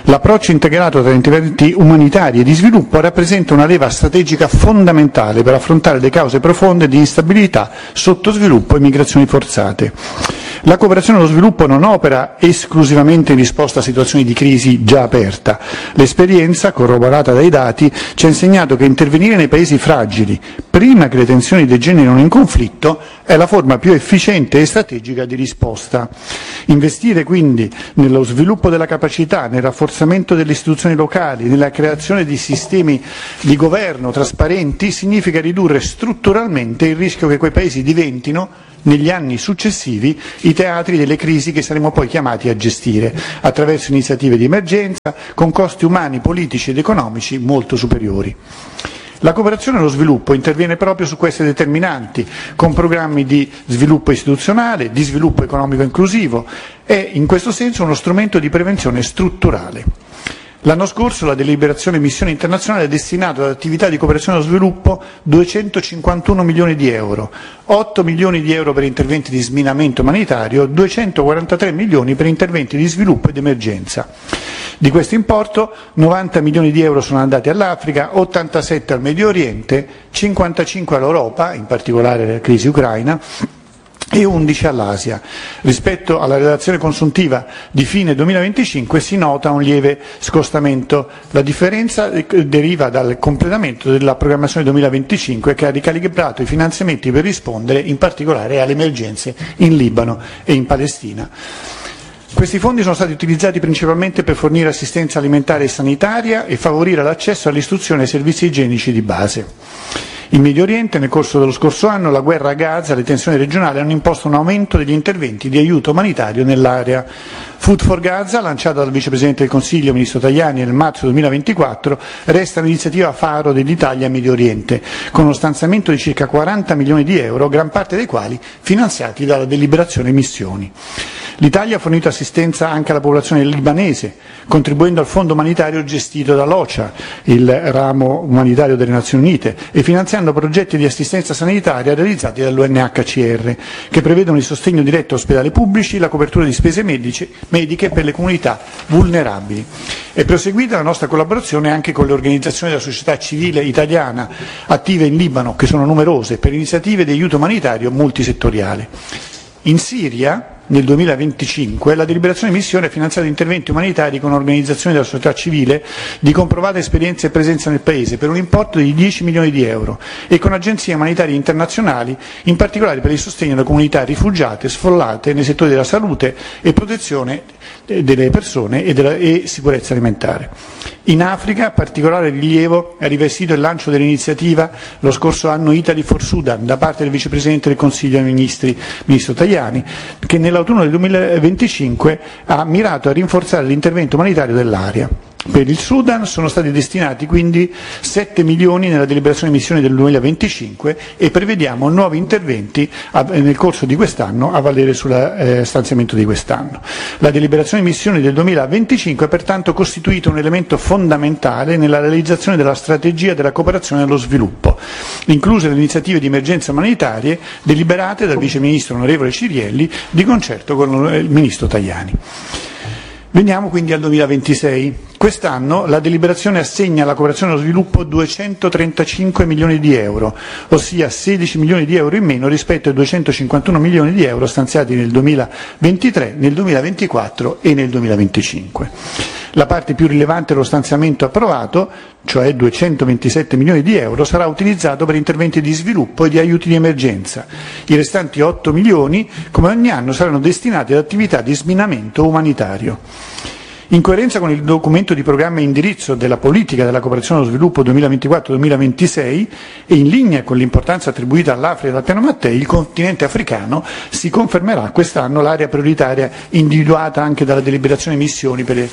L'approccio integrato tra interventi umanitari e di sviluppo rappresenta una leva strategica fondamentale per affrontare le cause profonde di instabilità, sottosviluppo e migrazioni forzate. La cooperazione allo sviluppo non opera esclusivamente in risposta a situazioni di crisi già aperta. L'esperienza, corroborata dai dati, ci ha insegnato che intervenire nei paesi fragili, prima che le tensioni degenerino in conflitto, è la forma più efficiente e strategica di risposta. Investire quindi nello sviluppo della capacità, nel rafforzamento delle istituzioni locali, nella creazione di sistemi di governo trasparenti, significa ridurre strutturalmente il rischio che quei paesi diventino, negli anni successivi, i teatri delle crisi che saremo poi chiamati a gestire, attraverso iniziative di emergenza, con costi umani, politici ed economici molto superiori. La cooperazione allo sviluppo interviene proprio su queste determinanti, con programmi di sviluppo istituzionale, di sviluppo economico inclusivo, è in questo senso uno strumento di prevenzione strutturale. L'anno scorso la deliberazione missione internazionale ha destinato ad attività di cooperazione allo sviluppo duecentocinquantuno milioni di euro, otto milioni di euro per interventi di sminamento umanitario, duecentoquarantatré milioni per interventi di sviluppo ed emergenza. Di questo importo novanta milioni di euro sono andati all'Africa, ottantasette al Medio Oriente, cinquantacinque all'Europa, in particolare la crisi ucraina, e undici all'Asia. Rispetto alla relazione consuntiva di fine duemilaventicinque si nota un lieve scostamento. La differenza deriva dal completamento della programmazione duemilaventicinque che ha ricalibrato i finanziamenti per rispondere in particolare alle emergenze in Libano e in Palestina. Questi fondi sono stati utilizzati principalmente per fornire assistenza alimentare e sanitaria e favorire l'accesso all'istruzione e ai servizi igienici di base. In Medio Oriente, nel corso dello scorso anno, la guerra a Gaza e le tensioni regionali hanno imposto un aumento degli interventi di aiuto umanitario nell'area. Food for Gaza, lanciata dal Vicepresidente del Consiglio, Ministro Tajani, nel marzo duemilaventiquattro, resta l'iniziativa faro dell'Italia in Medio Oriente, con uno stanziamento di circa quaranta milioni di euro, gran parte dei quali finanziati dalla deliberazione missioni. L'Italia ha fornito assistenza anche alla popolazione libanese, contribuendo al fondo umanitario gestito dall'O C H A, il ramo umanitario delle Nazioni Unite, e finanziando progetti di assistenza sanitaria realizzati dall'U N H C R, che prevedono il sostegno diretto a ospedali pubblici, la copertura di spese medici, mediche per le comunità vulnerabili. È proseguita la nostra collaborazione anche con le organizzazioni della società civile italiana attive in Libano, che sono numerose, per iniziative di aiuto umanitario multisettoriale. In Siria, nel duemilaventicinque, la deliberazione missione ha finanziato interventi umanitari con organizzazioni della società civile di comprovata esperienza e presenza nel Paese per un importo di dieci milioni di euro e con agenzie umanitarie internazionali, in particolare per il sostegno alle comunità rifugiate sfollate nei settori della salute e protezione delle persone e, della, e sicurezza alimentare. In Africa, particolare rilievo è rivestito il lancio dell'iniziativa lo scorso anno Italy for Sudan da parte del Vicepresidente del Consiglio dei Ministri, Ministro Tajani, che nell'autunno del duemilaventicinque ha mirato a rinforzare l'intervento umanitario dell'area. Per il Sudan sono stati destinati quindi sette milioni nella deliberazione missione del duemilaventicinque e prevediamo nuovi interventi a, nel corso di quest'anno a valere sul eh, stanziamento di quest'anno. La deliberazione missione del duemilaventicinque ha pertanto costituito un elemento fondamentale nella realizzazione della strategia della cooperazione allo sviluppo, incluse le iniziative di emergenza umanitarie deliberate dal Vice Ministro onorevole Cirielli di concerto con il Ministro Tajani. Veniamo quindi al duemilaventisei. Quest'anno la deliberazione assegna alla cooperazione allo sviluppo duecentotrentacinque milioni di euro, ossia sedici milioni di euro in meno rispetto ai duecentocinquantuno milioni di euro stanziati nel duemilaventitré, nel duemilaventiquattro e nel duemilaventicinque. La parte più rilevante dello stanziamento approvato, cioè duecentoventisette milioni di euro, sarà utilizzato per interventi di sviluppo e di aiuti di emergenza. I restanti otto milioni, come ogni anno, saranno destinati ad attività di sminamento umanitario. In coerenza con il documento di programma e indirizzo della politica della cooperazione allo sviluppo duemilaventiquattro duemilaventisei e in linea con l'importanza attribuita all'Africa dal piano Mattei, il continente africano si confermerà quest'anno l'area prioritaria individuata anche dalla deliberazione missioni per le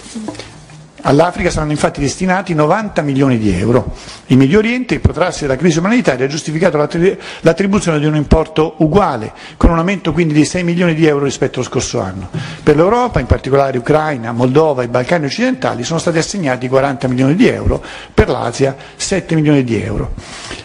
All'Africa saranno infatti destinati novanta milioni di euro. In Medio Oriente il protrarsi della crisi umanitaria ha giustificato l'attribuzione di un importo uguale, con un aumento quindi di sei milioni di euro rispetto allo scorso anno. Per l'Europa, in particolare Ucraina, Moldova e Balcani occidentali, sono stati assegnati quaranta milioni di euro, per l'Asia sette milioni di euro.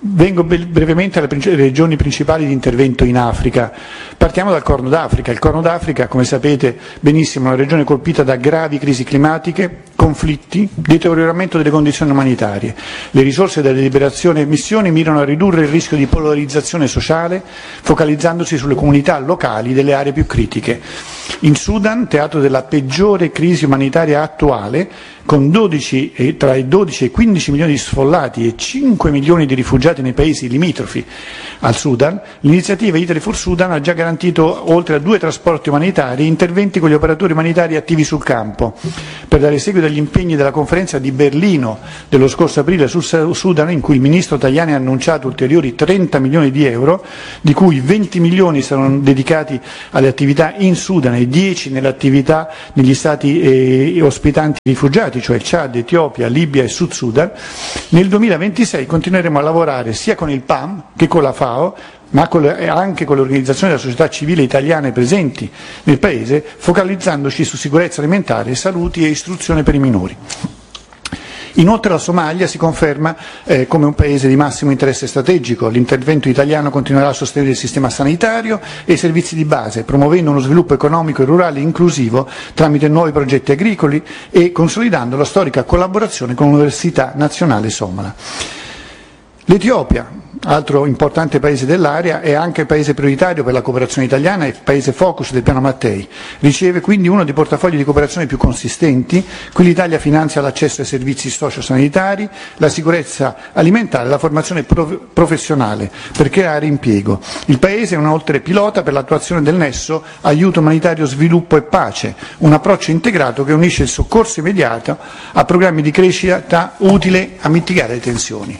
Vengo brevemente alle regioni principali di intervento in Africa. Partiamo dal Corno d'Africa. Il Corno d'Africa, come sapete benissimo, è una regione colpita da gravi crisi climatiche, conflitti, deterioramento delle condizioni umanitarie. Le risorse delle liberazioni e missioni mirano a ridurre il rischio di polarizzazione sociale, focalizzandosi sulle comunità locali delle aree più critiche. In Sudan, teatro della peggiore crisi umanitaria attuale, con dodici, eh, tra i dodici e i quindici milioni di sfollati e cinque milioni di rifugiati nei paesi limitrofi al Sudan, l'iniziativa Italy for Sudan ha già garantito, oltre a due trasporti umanitari, interventi con gli operatori umanitari attivi sul campo. Per dare seguito agli impegni della conferenza di Berlino dello scorso aprile sul Sudan, in cui il ministro Tajani ha annunciato ulteriori trenta milioni di euro, di cui venti milioni saranno dedicati alle attività in Sudan e dieci nelle attività negli stati eh, ospitanti rifugiati, cioè Chad, Etiopia, Libia e Sud Sudan, nel duemilaventisei continueremo a lavorare sia con il P A M che con la FAO, ma anche con le organizzazioni della società civile italiane presenti nel Paese, focalizzandoci su sicurezza alimentare, salute e istruzione per i minori. Inoltre la Somalia si conferma eh, come un paese di massimo interesse strategico. L'intervento italiano continuerà a sostenere il sistema sanitario e i servizi di base, promuovendo uno sviluppo economico e rurale inclusivo tramite nuovi progetti agricoli e consolidando la storica collaborazione con l'Università Nazionale Somala. L'Etiopia, altro importante paese dell'area, è anche il paese prioritario per la cooperazione italiana e il paese focus del piano Mattei. Riceve quindi uno dei portafogli di cooperazione più consistenti. Qui l'Italia finanzia l'accesso ai servizi sociosanitari, la sicurezza alimentare e la formazione prof- professionale per creare impiego. Il paese è inoltre pilota per l'attuazione del nesso aiuto umanitario, sviluppo e pace, un approccio integrato che unisce il soccorso immediato a programmi di crescita utile a mitigare le tensioni.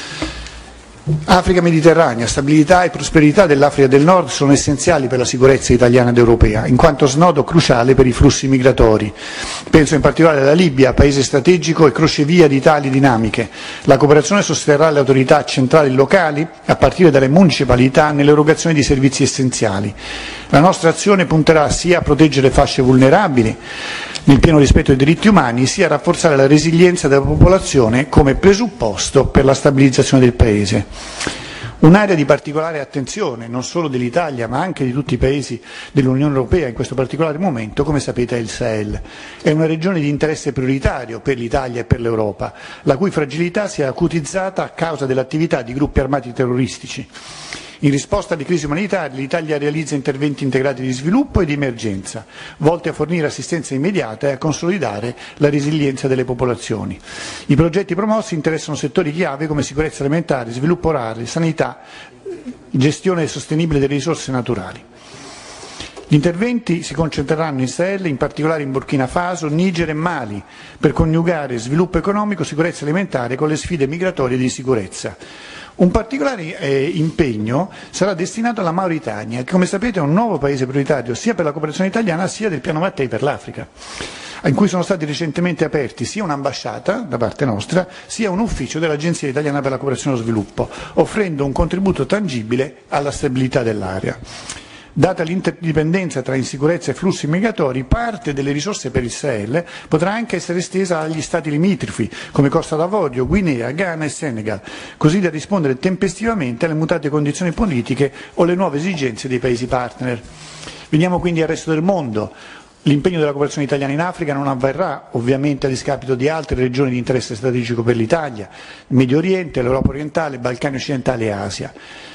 Africa mediterranea, stabilità e prosperità dell'Africa del Nord sono essenziali per la sicurezza italiana ed europea, in quanto snodo cruciale per i flussi migratori. Penso in particolare alla Libia, paese strategico e crocevia di tali dinamiche. La cooperazione sosterrà le autorità centrali e locali, a partire dalle municipalità, nell'erogazione di servizi essenziali. La nostra azione punterà sia a proteggere fasce vulnerabili, nel pieno rispetto dei diritti umani, sia a rafforzare la resilienza della popolazione come presupposto per la stabilizzazione del Paese. Un'area di particolare attenzione, non solo dell'Italia ma anche di tutti i paesi dell'Unione Europea in questo particolare momento, come sapete, è il Sahel. È una regione di interesse prioritario per l'Italia e per l'Europa, la cui fragilità si è acutizzata a causa dell'attività di gruppi armati terroristici. In risposta alle crisi umanitarie, l'Italia realizza interventi integrati di sviluppo e di emergenza, volti a fornire assistenza immediata e a consolidare la resilienza delle popolazioni. I progetti promossi interessano settori chiave come sicurezza alimentare, sviluppo rurale, sanità, gestione sostenibile delle risorse naturali. Gli interventi si concentreranno in Sahel, in particolare in Burkina Faso, Niger e Mali, per coniugare sviluppo economico, sicurezza alimentare con le sfide migratorie e di sicurezza. Un particolare eh, impegno sarà destinato alla Mauritania, che come sapete è un nuovo paese prioritario sia per la cooperazione italiana sia del piano Mattei per l'Africa, in cui sono stati recentemente aperti sia un'ambasciata da parte nostra, sia un ufficio dell'Agenzia Italiana per la Cooperazione e lo Sviluppo, offrendo un contributo tangibile alla stabilità dell'area. Data l'interdipendenza tra insicurezza e flussi migratori, parte delle risorse per il Sahel potrà anche essere estesa agli stati limitrofi, come Costa d'Avorio, Guinea, Ghana e Senegal, così da rispondere tempestivamente alle mutate condizioni politiche o alle nuove esigenze dei paesi partner. Veniamo quindi al resto del mondo. L'impegno della cooperazione italiana in Africa non avverrà ovviamente a discapito di altre regioni di interesse strategico per l'Italia, il Medio Oriente, l'Europa orientale, i Balcani occidentali e Asia.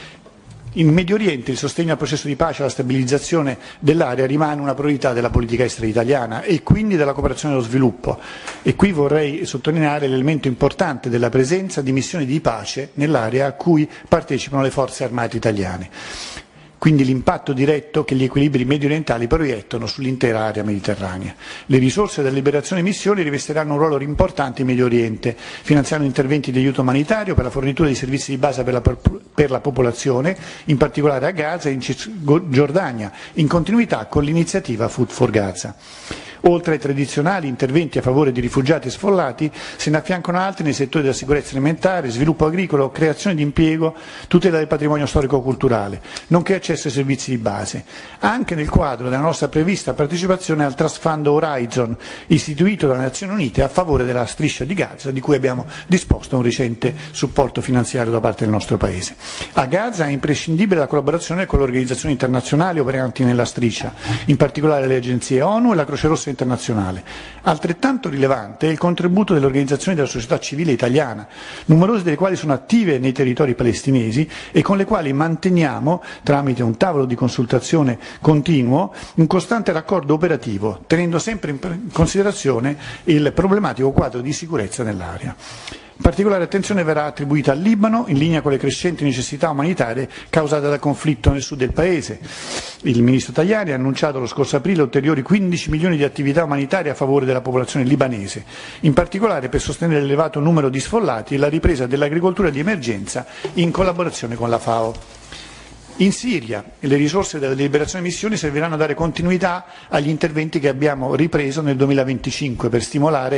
In Medio Oriente il sostegno al processo di pace e alla stabilizzazione dell'area rimane una priorità della politica estera italiana e quindi della cooperazione e dello sviluppo. E qui vorrei sottolineare l'elemento importante della presenza di missioni di pace nell'area a cui partecipano le forze armate italiane. Quindi l'impatto diretto che gli equilibri mediorientali proiettano sull'intera area mediterranea. Le risorse della liberazione e missioni rivestiranno un ruolo importante in Medio Oriente, finanziando interventi di aiuto umanitario per la fornitura di servizi di base per la, per la popolazione, in particolare a Gaza e in Cisgiordania, in continuità con l'iniziativa Food for Gaza. Oltre ai tradizionali interventi a favore di rifugiati e sfollati, se ne affiancano altri nei settori della sicurezza alimentare, sviluppo agricolo, creazione di impiego, tutela del patrimonio storico-culturale, nonché accesso ai servizi di base, anche nel quadro della nostra prevista partecipazione al Trust Fund Horizon, istituito dalle Nazioni Unite a favore della striscia di Gaza, di cui abbiamo disposto un recente supporto finanziario da parte del nostro Paese. A Gaza è imprescindibile la collaborazione con le organizzazioni internazionali operanti nella striscia, in particolare le agenzie ONU e la Croce Rossa internazionale. Altrettanto rilevante è il contributo delle organizzazioni della società civile italiana, numerose delle quali sono attive nei territori palestinesi e con le quali manteniamo, tramite un tavolo di consultazione continuo, un costante raccordo operativo, tenendo sempre in considerazione il problematico quadro di sicurezza nell'area. Particolare attenzione verrà attribuita al Libano, in linea con le crescenti necessità umanitarie causate dal conflitto nel sud del Paese. Il Ministro Tajani ha annunciato lo scorso aprile ulteriori quindici milioni di attività umanitarie a favore della popolazione libanese, in particolare per sostenere l'elevato numero di sfollati e la ripresa dell'agricoltura di emergenza in collaborazione con la FAO. In Siria le risorse della deliberazione missioni serviranno a dare continuità agli interventi che abbiamo ripreso nel duemilaventicinque per stimolare